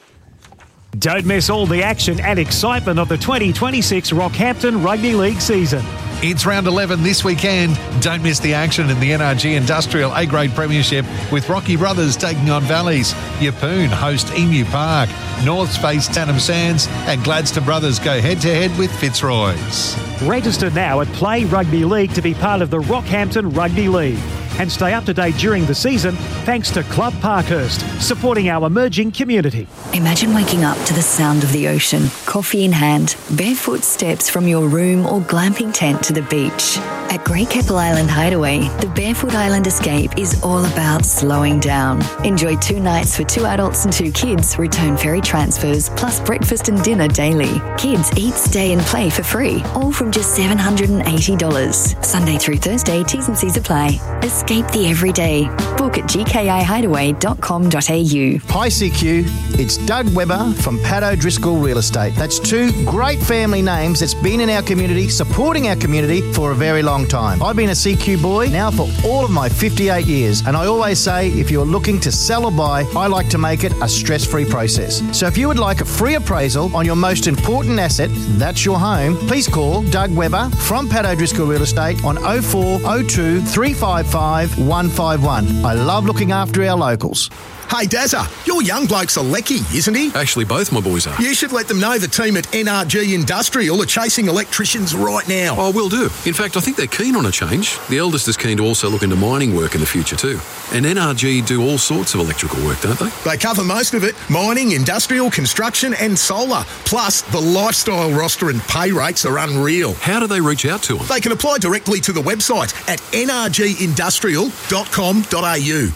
Don't miss all the action and excitement of the twenty twenty-six Rockhampton Rugby League season. It's round eleven this weekend. Don't miss the action in the N R G Industrial A-Grade Premiership with Rocky Brothers taking on Valleys. Yeppoon host Emu Park. Norths face Tannum Sands and Gladstone Brothers go head-to-head with Fitzroy's. Register now at Play Rugby League to be part of the Rockhampton Rugby League. And stay up to date during the season thanks to Club Parkhurst, supporting our emerging community. Imagine waking up to the sound of the ocean, coffee in hand, barefoot steps from your room or glamping tent to the beach. At Great Keppel Island Hideaway, the Barefoot Island Escape is all about slowing down. Enjoy two nights for two adults and two kids, return ferry transfers, plus breakfast and dinner daily. Kids eat, stay and play for free, all from just seven hundred eighty dollars. Sunday through Thursday, T's and C's apply. Escape the everyday. Book at g k i hideaway dot com dot a u. Hi C Q, it's Doug Webber from Pat O'Driscoll Real Estate. That's two great family names that's been in our community, supporting our community for a very long time. I've been a C Q boy now for all of my fifty-eight years, and I always say if you're looking to sell or buy, I like to make it a stress-free process. So if you would like a free appraisal on your most important asset, that's your home, please call Doug Webber from Pat O'Driscoll Real Estate on oh four oh two, three five five, one five one. I love looking after our locals. Hey, Dazza, your young bloke's a lecky, isn't he? Actually, both my boys are. You should let them know the team at N R G Industrial are chasing electricians right now. Oh, will do. In fact, I think they're keen on a change. The eldest is keen to also look into mining work in the future too. And N R G do all sorts of electrical work, don't they? They cover most of it, mining, industrial, construction and solar. Plus, the lifestyle roster and pay rates are unreal. How do they reach out to them? They can apply directly to the website at n r g industrial dot com dot a u.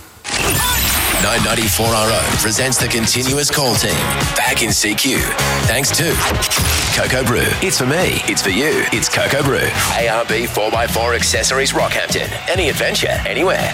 nine ninety-four R O presents the continuous call team. Back in C Q. Thanks to Cocoa Brew. It's for me. It's for you. It's Cocoa Brew. A R B four by four Accessories Rockhampton. Any adventure, anywhere.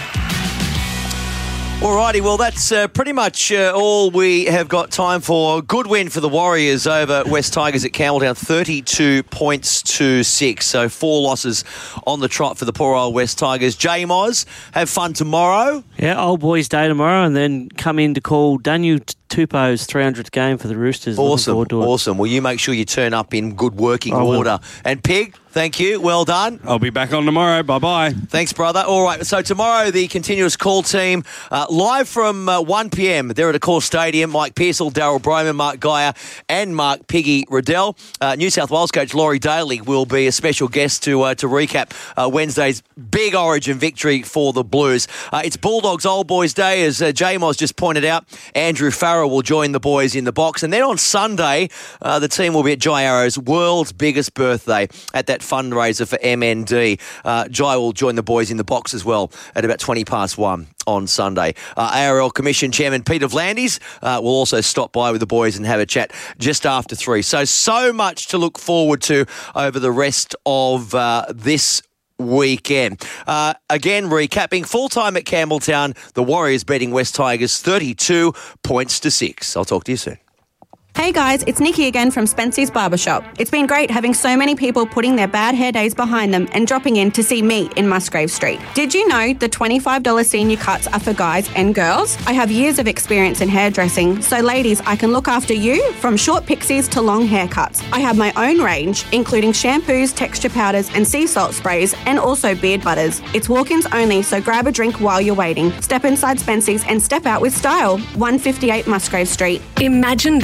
Alrighty, well, that's uh, pretty much uh, all we have got time for. Good win for the Warriors over West Tigers at Campbelltown, thirty-two points to six. So four losses on the trot for the poor old West Tigers. J-Moz, have fun tomorrow. Yeah, old boys' day tomorrow, and then come in to call Daniel Tupou's three hundredth game for the Roosters. Awesome, awesome. Well, you make sure you turn up in good working I will. order. And Pig, thank you. Well done. I'll be back on tomorrow. Bye-bye. Thanks, brother. All right, so tomorrow the continuous call team uh, live from uh, one p m. They're at Accor Stadium. Mike Pearsall, Daryl Broman, Mark Geyer and Mark Piggy Riddell. Uh, New South Wales coach Laurie Daly will be a special guest to uh, to recap uh, Wednesday's big Origin victory for the Blues. Uh, it's Bulldogs Old Boys Day, as uh, J-Moz just pointed out. Andrew Farrell will join the boys in the box. And then on Sunday, uh, the team will be at Jai Arrow's world's biggest birthday at that fundraiser for M N D. Uh, Jai will join the boys in the box as well at about twenty past one on Sunday. Uh, A R L Commission Chairman Peter Vlandis uh, will also stop by with the boys and have a chat just after three. So, so much to look forward to over the rest of uh, this weekend. Uh, again, recapping, full-time at Campbelltown, the Warriors beating West Tigers thirty-two points to six. I'll talk to you soon. Hey guys, it's Nikki again from Spency's Barbershop. It's been great having so many people putting their bad hair days behind them and dropping in to see me in Musgrave Street. Did you know the twenty-five dollars senior cuts are for guys and girls? I have years of experience in hairdressing, so ladies, I can look after you from short pixies to long haircuts. I have my own range, including shampoos, texture powders and sea salt sprays, and also beard butters. It's walk-ins only, so grab a drink while you're waiting. Step inside Spency's and step out with style. one fifty-eight Musgrave Street. Imagine this.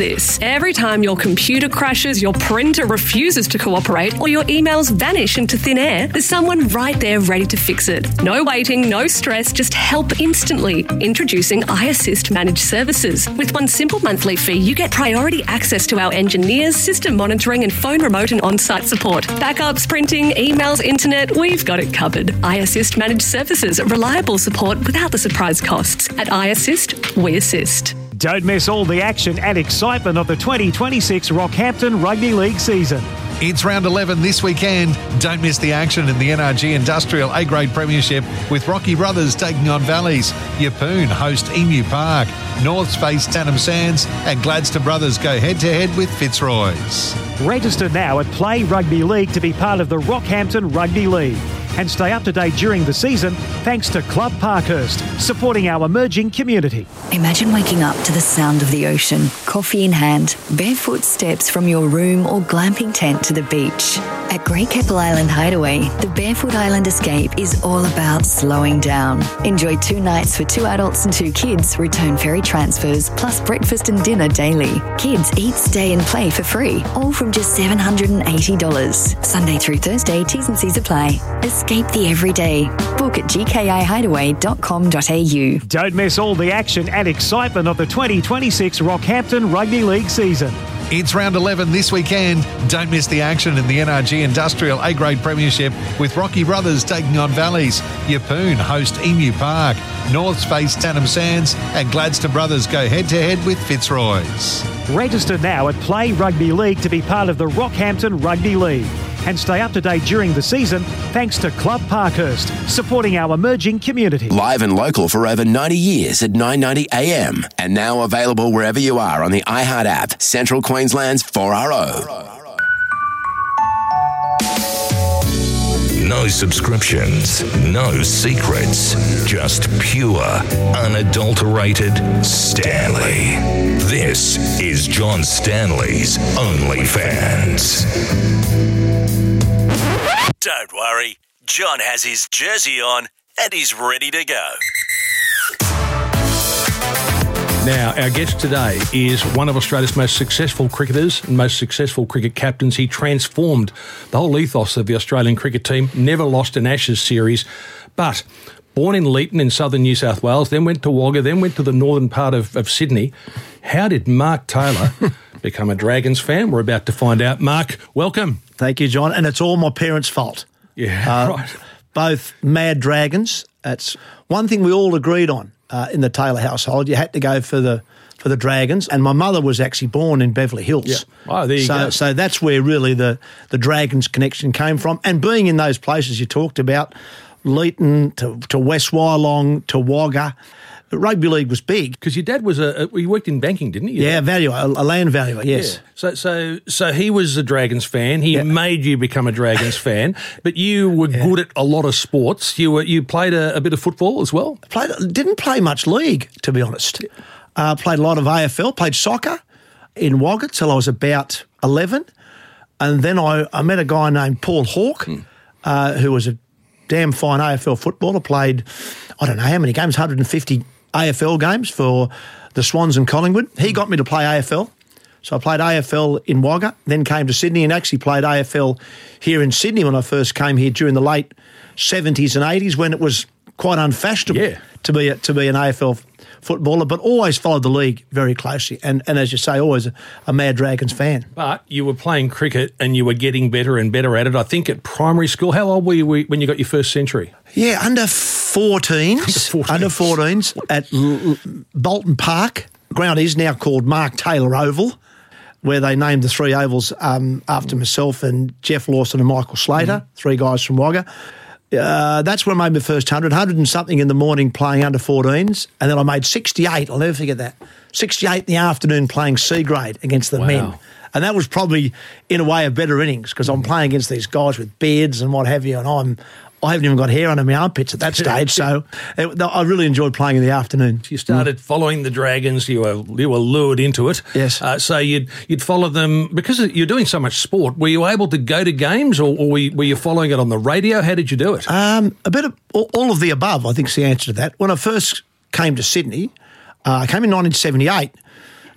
Every time your computer crashes, your printer refuses to cooperate, or your emails vanish into thin air, there's someone right there ready to fix it. No waiting, no stress, just help instantly. Introducing iAssist Managed Services. With one simple monthly fee, you get priority access to our engineers, system monitoring, and phone remote and on-site support. Backups, printing, emails, internet, we've got it covered. iAssist Managed Services. Reliable support without the surprise costs. At iAssist, we assist. Don't miss all the action and excitement of the twenty twenty-six Rockhampton Rugby League season. It's round eleven this weekend. Don't miss the action in the N R G Industrial A-Grade Premiership with Rocky Brothers taking on Valleys. Yeppoon host Emu Park. Norths face Tannum Sands and Gladstone Brothers go head-to-head with Fitzroy's. Register now at Play Rugby League to be part of the Rockhampton Rugby League. And stay up to date during the season thanks to Club Parkhurst, supporting our emerging community. Imagine waking up to the sound of the ocean, coffee in hand, barefoot steps from your room or glamping tent to the beach. At Great Keppel Island Hideaway, the Barefoot Island Escape is all about slowing down. Enjoy two nights for two adults and two kids, return ferry transfers, plus breakfast and dinner daily. Kids eat, stay and play for free, all from just seven hundred eighty dollars. Sunday through Thursday, T's and C's apply. Escape the everyday. Book at g k i hideaway dot com dot a u. Don't miss all the action and excitement of the twenty twenty-six Rockhampton Rugby League season. It's round eleven this weekend. Don't miss the action in the N R G Industrial A-Grade Premiership with Rocky Brothers taking on Valleys. Yeppoon host Emu Park. Norths face Tannum Sands and Gladstone Brothers go head-to-head with Fitzroy's. Register now at Play Rugby League to be part of the Rockhampton Rugby League. And stay up to date during the season thanks to Club Parkhurst, supporting our emerging community. Live and local for over ninety years at nine ninety A M and now available wherever you are on the iHeart app, Central Queensland's four R O. No subscriptions, no secrets, just pure, unadulterated Stanley. This is John Stanley's OnlyFans. Don't worry, John has his jersey on and he's ready to go. Now, our guest today is one of Australia's most successful cricketers and most successful cricket captains. He transformed the whole ethos of the Australian cricket team, never lost an Ashes series, but born in Leeton in southern New South Wales, then went to Wagga, then went to the northern part of, of Sydney. How did Mark Taylor become a Dragons fan? We're about to find out. Mark, welcome. Thank you, John. And it's all my parents' fault. Yeah, uh, right. Both mad Dragons. That's one thing we all agreed on uh, in the Taylor household. You had to go for the for the Dragons. And my mother was actually born in Beverly Hills. Yeah. Oh, there you so, go. So that's where really the, the Dragons connection came from. And being in those places you talked about, Leeton to, to West Wyalong to Wagga, rugby league was big. Because your dad was a, a, he worked in banking, didn't he? Yeah, valuer, a, a land valuer, yes. Yeah. So, so, so he was a Dragons fan. He yeah. made you become a Dragons fan, but you were yeah. good at a lot of sports. You were, you played a, a bit of football as well. Played, didn't play much league, to be honest. Uh, played a lot of A F L. Played soccer in Wagga till I was about eleven, and then I, I met a guy named Paul Hawke, hmm. uh, who was a damn fine A F L footballer. Played, I don't know how many games, one hundred fifty A F L games for the Swans and Collingwood. He got me to play A F L. So I played A F L in Wagga, then came to Sydney and actually played A F L here in Sydney when I first came here during the late seventies and eighties when it was quite unfashionable yeah. to be a, to be an A F L footballer, but always followed the league very closely. And, and as you say, always a, a Mad Dragons fan. But you were playing cricket and you were getting better and better at it. I think at primary school, how old were you when you got your first century? Yeah, under fourteens. Under fourteens at L- Bolton Park. Ground is now called Mark Taylor Oval, where they named the three ovals um, after myself and Jeff Lawson and Michael Slater, mm-hmm. three guys from Wagga. Uh, that's when I made my first one hundred, one hundred and something in the morning playing under fourteens, and then I made sixty-eight, I'll never forget that, sixty-eight in the afternoon playing C grade against the wow. men. And that was probably, in a way, a better innings because I'm playing against these guys with beards and what have you, and I'm I haven't even got hair under my armpits at that stage, so it, I really enjoyed playing in the afternoon. You started mm. following the Dragons. You were you were lured into it. Yes. Uh, so you'd you'd follow them because you're doing so much sport. Were you able to go to games, or, or were, you, were you following it on the radio? How did you do it? Um, a bit of all, all of the above. I think is the answer to that. When I first came to Sydney, uh, I came in nineteen seventy-eight.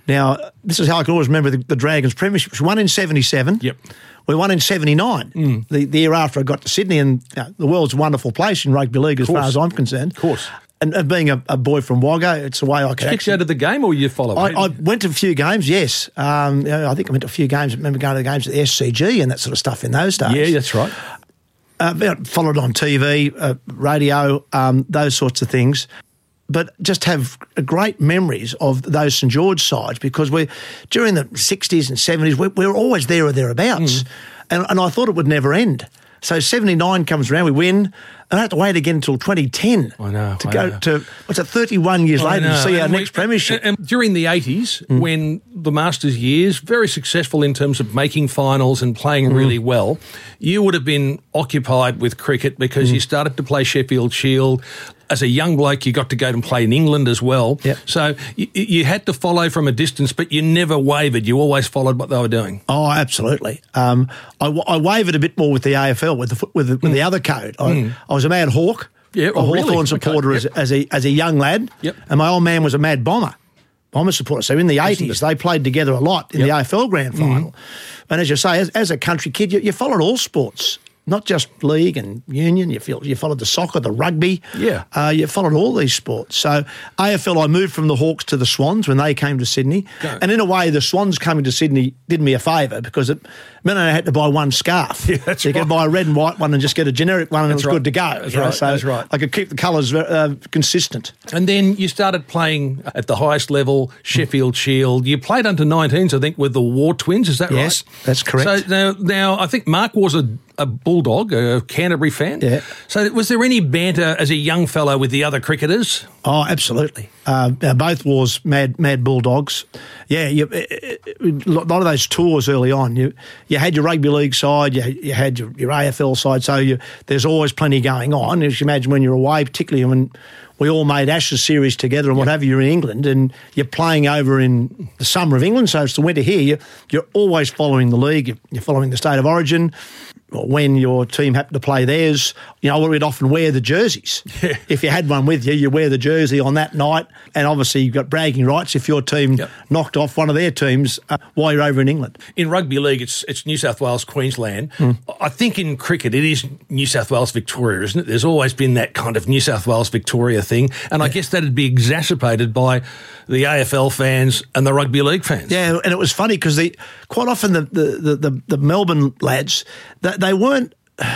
Now, this is how I can always remember the, the Dragons premiership. We won in seventy-seven. Yep. We won in seventy-nine, Mm. the, the year after I got to Sydney, and you know, the world's a wonderful place in rugby league as Course. far as I'm concerned. Of course. And, and being a, a boy from Wagga, it's a way I could Did you actually... go to the game or you follow I, it? I went to a few games, yes. Um, you know, I think I went to a few games. I remember going to the games at the S C G and that sort of stuff in those days. Yeah, that's right. Uh, but followed on T V, uh, radio, um, those sorts of things. But just have great memories of those St George sides because we, during the sixties and seventies, we, we were always there or thereabouts. Mm. And, and I thought it would never end. So seventy-nine comes around, we win, and I have to wait again until twenty ten I know, to I go know. to, what's it, thirty-one years I later to know. see our And we- next premiership. And, and during the eighties, when the Masters years, very successful in terms of making finals and playing Mm. really well, you would have been occupied with cricket because Mm. you started to play Sheffield Shield. As a young bloke, you got to go and play in England as well. Yep. So you, you had to follow from a distance, but you never wavered. You always followed what they were doing. Oh, absolutely. Um, I, I wavered a bit more with the A F L, with the fo- with the, with the other code. I, Mm. I was a Mad Hawk, Yeah, a oh, really? Hawthorn Okay, supporter as, yep. as a as a young lad. Yep. And my old man was a Mad Bomber, Bomber supporter. So in the eighties, they played together a lot in the A F L Grand Final. And as you say, as, as a country kid, you, you followed all sports. Not just league and union, you feel you followed the soccer, the rugby. Yeah. Uh, you followed all these sports. So A F L, I moved from the Hawks to the Swans when they came to Sydney. Go. And in a way, the Swans coming to Sydney did me a favour because it meant I had to buy one scarf. Yeah, that's you could right. buy a red and white one and just get a generic one and That's it was right. good to go. That's you know, right, So that's right. I could keep the colours uh, consistent. And then you started playing at the highest level, Sheffield Shield. You played under nineteens, I think, with the War Twins. Is that Yes, right? that's correct. So now, now I think Mark was a, a Bulldog, a Canterbury fan. Yeah. So was there any banter as a young fellow with the other cricketers? Oh, absolutely. Uh, uh, both wars, mad, mad bulldogs. Yeah, you, a lot of those tours early on. You, you had your rugby league side, you, you had your, your A F L side. So you, there's always plenty going on. As you imagine, when you're away, particularly when we all made Ashes series together and what have you, you're in England, and you're playing over in the summer of England. So it's the winter here. You, you're always following the league. You're, you're following the state of origin. Or when your team happened to play theirs, you know, we'd often wear the jerseys. Yeah. If you had one with you, you wear the jersey on that night, and obviously you've got bragging rights if your team Yep. knocked off one of their teams uh, while you're over in England. In rugby league, it's it's New South Wales, Queensland. Hmm. I think in cricket, it is New South Wales, Victoria, isn't it? There's always been that kind of New South Wales, Victoria thing, and I guess that'd be exacerbated by the A F L fans and the rugby league fans. Yeah, and it was funny because the quite often the the, the, the, the Melbourne lads, they, they weren't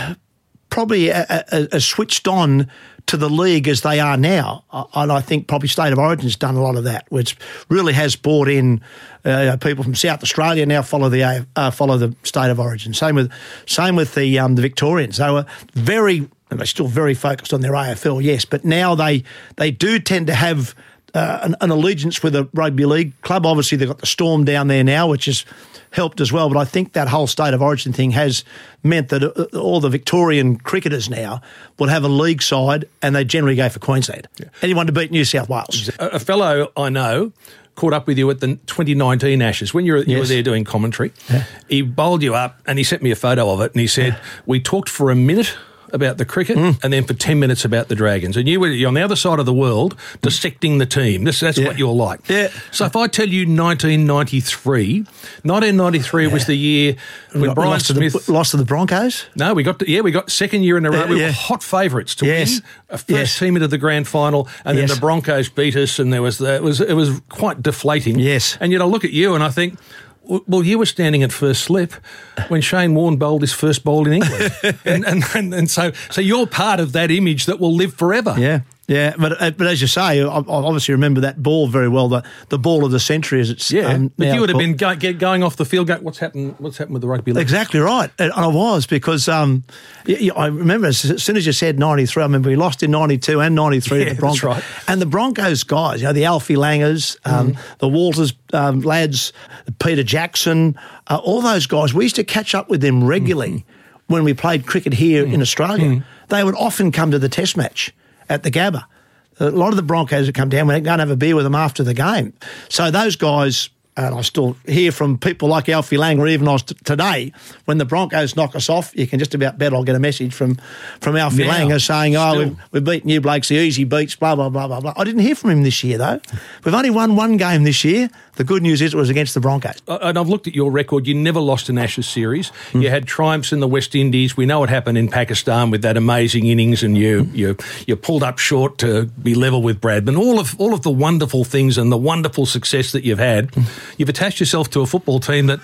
probably a, a, a switched on to the league as they are now. Uh, And I think probably State of Origin's done a lot of that, which really has brought in uh, people from South Australia now follow the A- uh, follow the State of Origin. Same with same with the um, the Victorians. They were very, and they're still very focused on their A F L, yes, but now they they do tend to have uh, an, an allegiance with a rugby league club. Obviously, they've got the Storm down there now, which has helped as well. But I think that whole State of Origin thing has meant that uh, all the Victorian cricketers now will have a league side, and they generally go for Queensland. Yeah. Anyone to beat New South Wales. A, a fellow I know caught up with you at the twenty nineteen Ashes when you were, you were Yes. there doing commentary. Yeah. He bowled you up and he sent me a photo of it and he said, we talked for a minute about the cricket Mm. and then for ten minutes about the Dragons. And you were you're on the other side of the world dissecting the team. This, that's Yeah. what you're like. Yeah. So if I tell you nineteen ninety-three, nineteen ninety-three was the year We when got- we Brian lost, to Smith... the, lost to the Broncos. No, we got to, yeah, we got second year in a row. Yeah, we yeah. were hot favourites to Yes. win a first Yes. team into the grand final, and Yes. then the Broncos beat us, and there was the, it was it was quite deflating. Yes. and yet I look at you and I think, w- well, you were standing at first slip when Shane Warne bowled his first ball in England, and, and, and and so so you're part of that image that will live forever. Yeah. Yeah, but uh, but as you say, I, I obviously remember that ball very well. The the ball of the century, as it's Yeah, um, but now you would have called. been go, get, going off the field. Go, what's happened? What's happened with the rugby league? Exactly right, and I was because um, y- y- I remember as soon as you said ninety-three, I remember we lost in ninety-two and ninety-three Yeah, to the that's Broncos, right. and the Broncos guys, you know, the Alfie Langers, um, the Walters um, lads, Peter Jackson, uh, all those guys. We used to catch up with them regularly when we played cricket here in Australia. They would often come to the Test match at the Gabba. A lot of the Broncos would come down. We'd go and have a beer with them after the game. So those guys And I still hear from people like Alfie Lang, or even I was t- today, when the Broncos knock us off, you can just about bet I'll get a message from, from Alfie Now, Lang saying, oh, still. we've, we've beaten you blokes, the easy beats, blah, blah, blah, blah, blah. I didn't hear from him this year, though. We've only won one game this year. The good news is it was against the Broncos. Uh, and I've looked at your record. You never lost an Ashes series. Mm. You had triumphs in the West Indies. We know what happened in Pakistan with that amazing innings, and you mm. you you pulled up short to be level with Bradman. All of all of the wonderful things and the wonderful success that you've had, mm. you've attached yourself to a football team that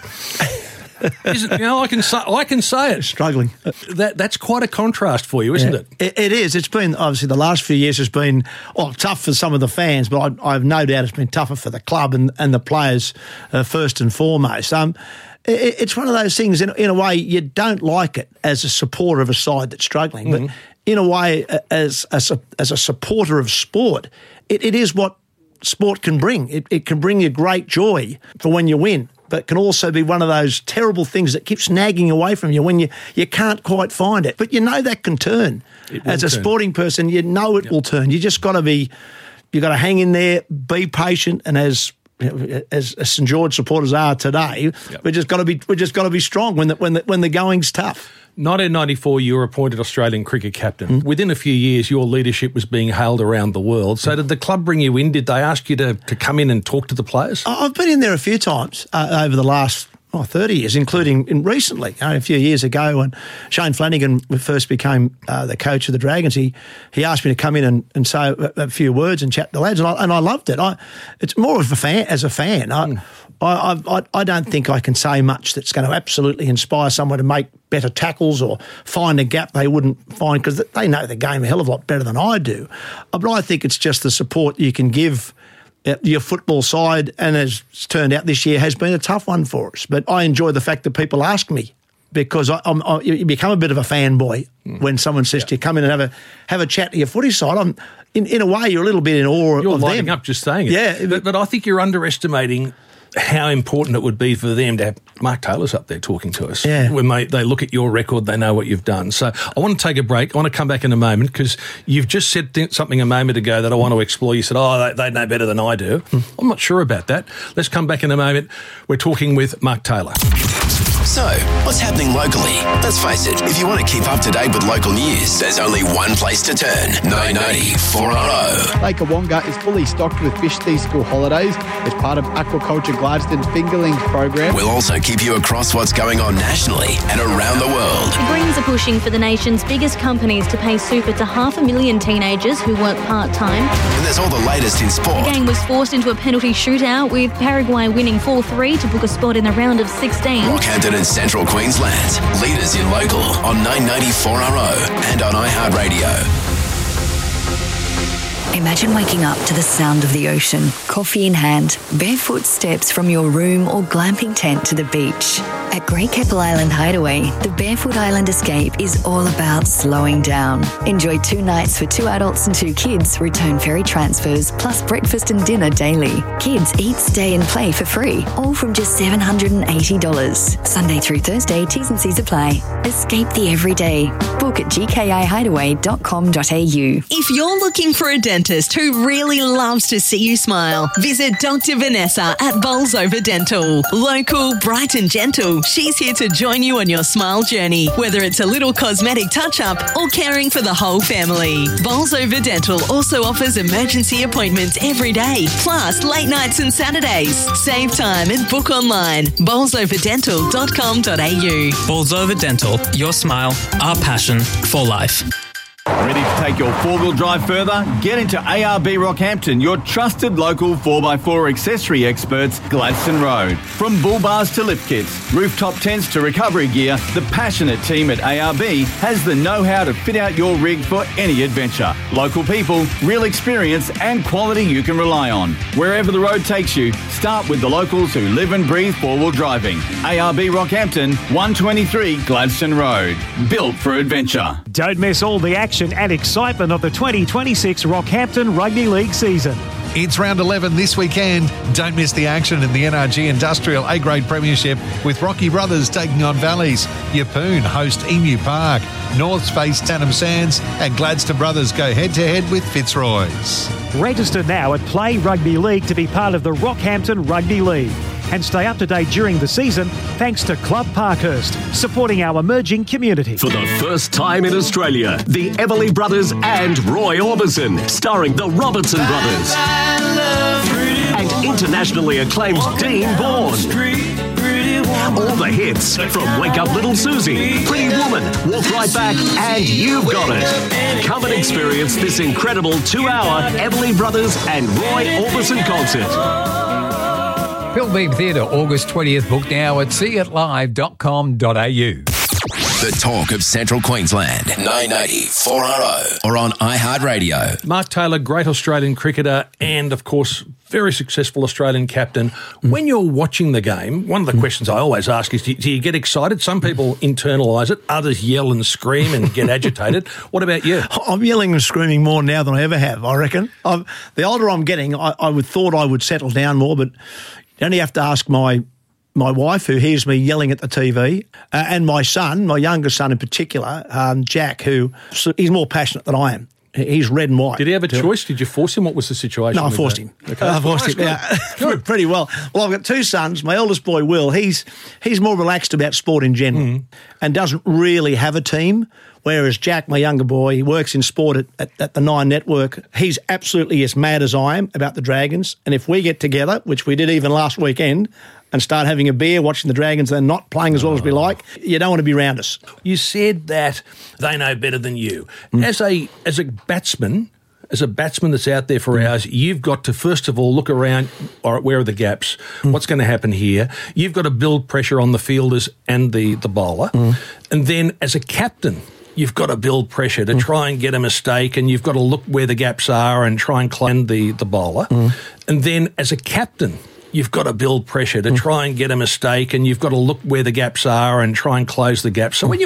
isn't, you know, I can say I can say it. Struggling. That that's quite a contrast for you, isn't yeah. it? it? It is. It's been obviously the last few years has been well tough for some of the fans, but I, I've no doubt it's been tougher for the club and, and the players uh, first and foremost. Um, it, it's one of those things. In, in a way, you don't like it as a supporter of a side that's struggling, mm-hmm. but in a way, as as a, as a supporter of sport, it, it is what sport can bring. It, it can bring you great joy for when you win, but can also be one of those terrible things that keeps nagging away from you when you, you can't quite find it. But you know that can turn. As a turn. sporting person, you know it yep. will turn. You just got to be, you got to hang in there, be patient, and as as, as St George supporters are today, yep. we just got to be we just got to be strong when the when the, when the going's tough. nineteen ninety-four, you were appointed Australian cricket captain. Mm. Within a few years, your leadership was being hailed around the world. So did the club bring you in? Did they ask you to, to come in and talk to the players? I've been in there a few times uh, over the last oh, thirty years, including in recently. You know, a few years ago when Shane Flanagan first became uh, the coach of the Dragons, he he asked me to come in and, and say a, a few words and chat to the lads, and I, and I loved it. I, it's more of a fan, as a fan. I, mm. I, I, I don't think I can say much that's going to absolutely inspire someone to make better tackles or find a gap they wouldn't find, because they know the game a hell of a lot better than I do. But I think it's just the support you can give your football side, and as it's turned out this year has been a tough one for us. But I enjoy the fact that people ask me, because I, I'm, I, you become a bit of a fanboy mm. when someone says yeah. to you, come in and have a have a chat to your footy side. I'm, in, in a way, you're a little bit in awe you're of lighting them. up just saying it. Yeah. But, but I think you're underestimating how important it would be for them to have Mark Taylor's up there talking to us. Yeah. When they, they look at your record, they know what you've done. So I want to take a break. I want to come back in a moment, because you've just said th- something a moment ago that I want to explore. You said, oh, they, they know better than I do. Mm. I'm not sure about that. Let's come back in a moment. We're talking with Mark Taylor. So, what's happening locally? Let's face it, if you want to keep up to date with local news, there's only one place to turn. nine ninety four R O. Lake Wonga is fully stocked with fish these school holidays as part of Aquaculture Gladstone's Fingerlings program. We'll also keep you across what's going on nationally and around the world. Greens are pushing for the nation's biggest companies to pay super to half a million teenagers who work part-time. And there's all the latest in sport. The game was forced into a penalty shootout, with Paraguay winning four three to book a spot in the round of sixteen. Rockhampton and Central Queensland, leaders in local on nine ninety-four R O and on iHeartRadio. Imagine waking up to the sound of the ocean, coffee in hand, barefoot steps from your room or glamping tent to the beach. At Great Keppel Island Hideaway, the Barefoot Island Escape is all about slowing down. Enjoy two nights for two adults and two kids, return ferry transfers, plus breakfast and dinner daily. Kids eat, stay and play for free, all from just seven hundred eighty dollars. Sunday through Thursday, T's and C's apply. Escape the everyday. Book at g k i hideaway dot com dot a u. If you're looking for a dentist who really loves to see you smile, visit Doctor Vanessa at Bolsover Dental. Local, bright and gentle, she's here to join you on your smile journey, whether it's a little cosmetic touch-up or caring for the whole family. Bolsover Dental also offers emergency appointments every day, plus late nights and Saturdays. Save time and book online. bolsover dental dot com dot a u. Bolsover Dental, your smile, our passion for life. Ready to take your four-wheel drive further? Get into A R B Rockhampton, your trusted local four by four accessory experts, Gladstone Road. From bull bars to lift kits, rooftop tents to recovery gear, the passionate team at A R B has the know-how to fit out your rig for any adventure. Local people, real experience and quality you can rely on. Wherever the road takes you, start with the locals who live and breathe four-wheel driving. A R B Rockhampton, one twenty-three Gladstone Road. Built for adventure. Don't miss all the action and excitement of the twenty twenty-six Rockhampton Rugby League season. It's round eleven this weekend. Don't miss the action in the N R G Industrial A-Grade Premiership, with Rocky Brothers taking on Valleys. Yeppoon host Emu Park. Norths face Tannum Sands, and Gladstone Brothers go head-to-head with Fitzroy's. Register now at Play Rugby League to be part of the Rockhampton Rugby League. and stay up to date during the season thanks to Club Parkhurst, supporting our emerging community. For the first time in Australia, the Everly Brothers and Roy Orbison, starring the Robertson Brothers. And internationally acclaimed Dean Bourne. All the hits from Wake Up Little Susie, Pretty Woman, Walk Right Back, and You've Got It. Come and experience this incredible two-hour Everly Brothers and Roy Orbison concert. Bill Beam Theatre, August twentieth. Book now at see it live dot com dot a u. The talk of Central Queensland, nine eighty four R O, or on iHeartRadio. Mark Taylor, great Australian cricketer and, of course, very successful Australian captain. When you're watching the game, one of the questions I always ask is, do you, do you get excited? Some people internalise it, others yell and scream and get agitated. What about you? I'm yelling and screaming more now than I ever have, I reckon. I'm, the older I'm getting, I, I would thought I would settle down more, but you only have to ask my my wife, who hears me yelling at the T V, uh, and my son, my youngest son in particular, um, Jack, who he's more passionate than I am. He's red and white. Did he have a choice? Did you force him? What was the situation? No, I forced him. Okay. I forced him. Yeah. Pretty well. Well, I've got two sons. My eldest boy, Will, he's he's more relaxed about sport in general mm. and doesn't really have a team. Whereas Jack, my younger boy, he works in sport at, at, at the Nine Network. He's absolutely as mad as I am about the Dragons. And if we get together, which we did even last weekend, and start having a beer, watching the Dragons, and not playing as well as we like, you don't want to be around us. You said that they know better than you. Mm. As a as a batsman, as a batsman that's out there for mm. hours, you've got to, first of all, look around, all right, where are the gaps? Mm. What's going to happen here? You've got to build pressure on the fielders and the, the bowler. Mm. And then as a captain, you've got to build pressure to mm. try and get a mistake, and you've got to look where the gaps are and try and clean the, the bowler. Mm. And then as a captain, you've got to build pressure to try and get a mistake, and you've got to look where the gaps are and try and close the gaps. So when you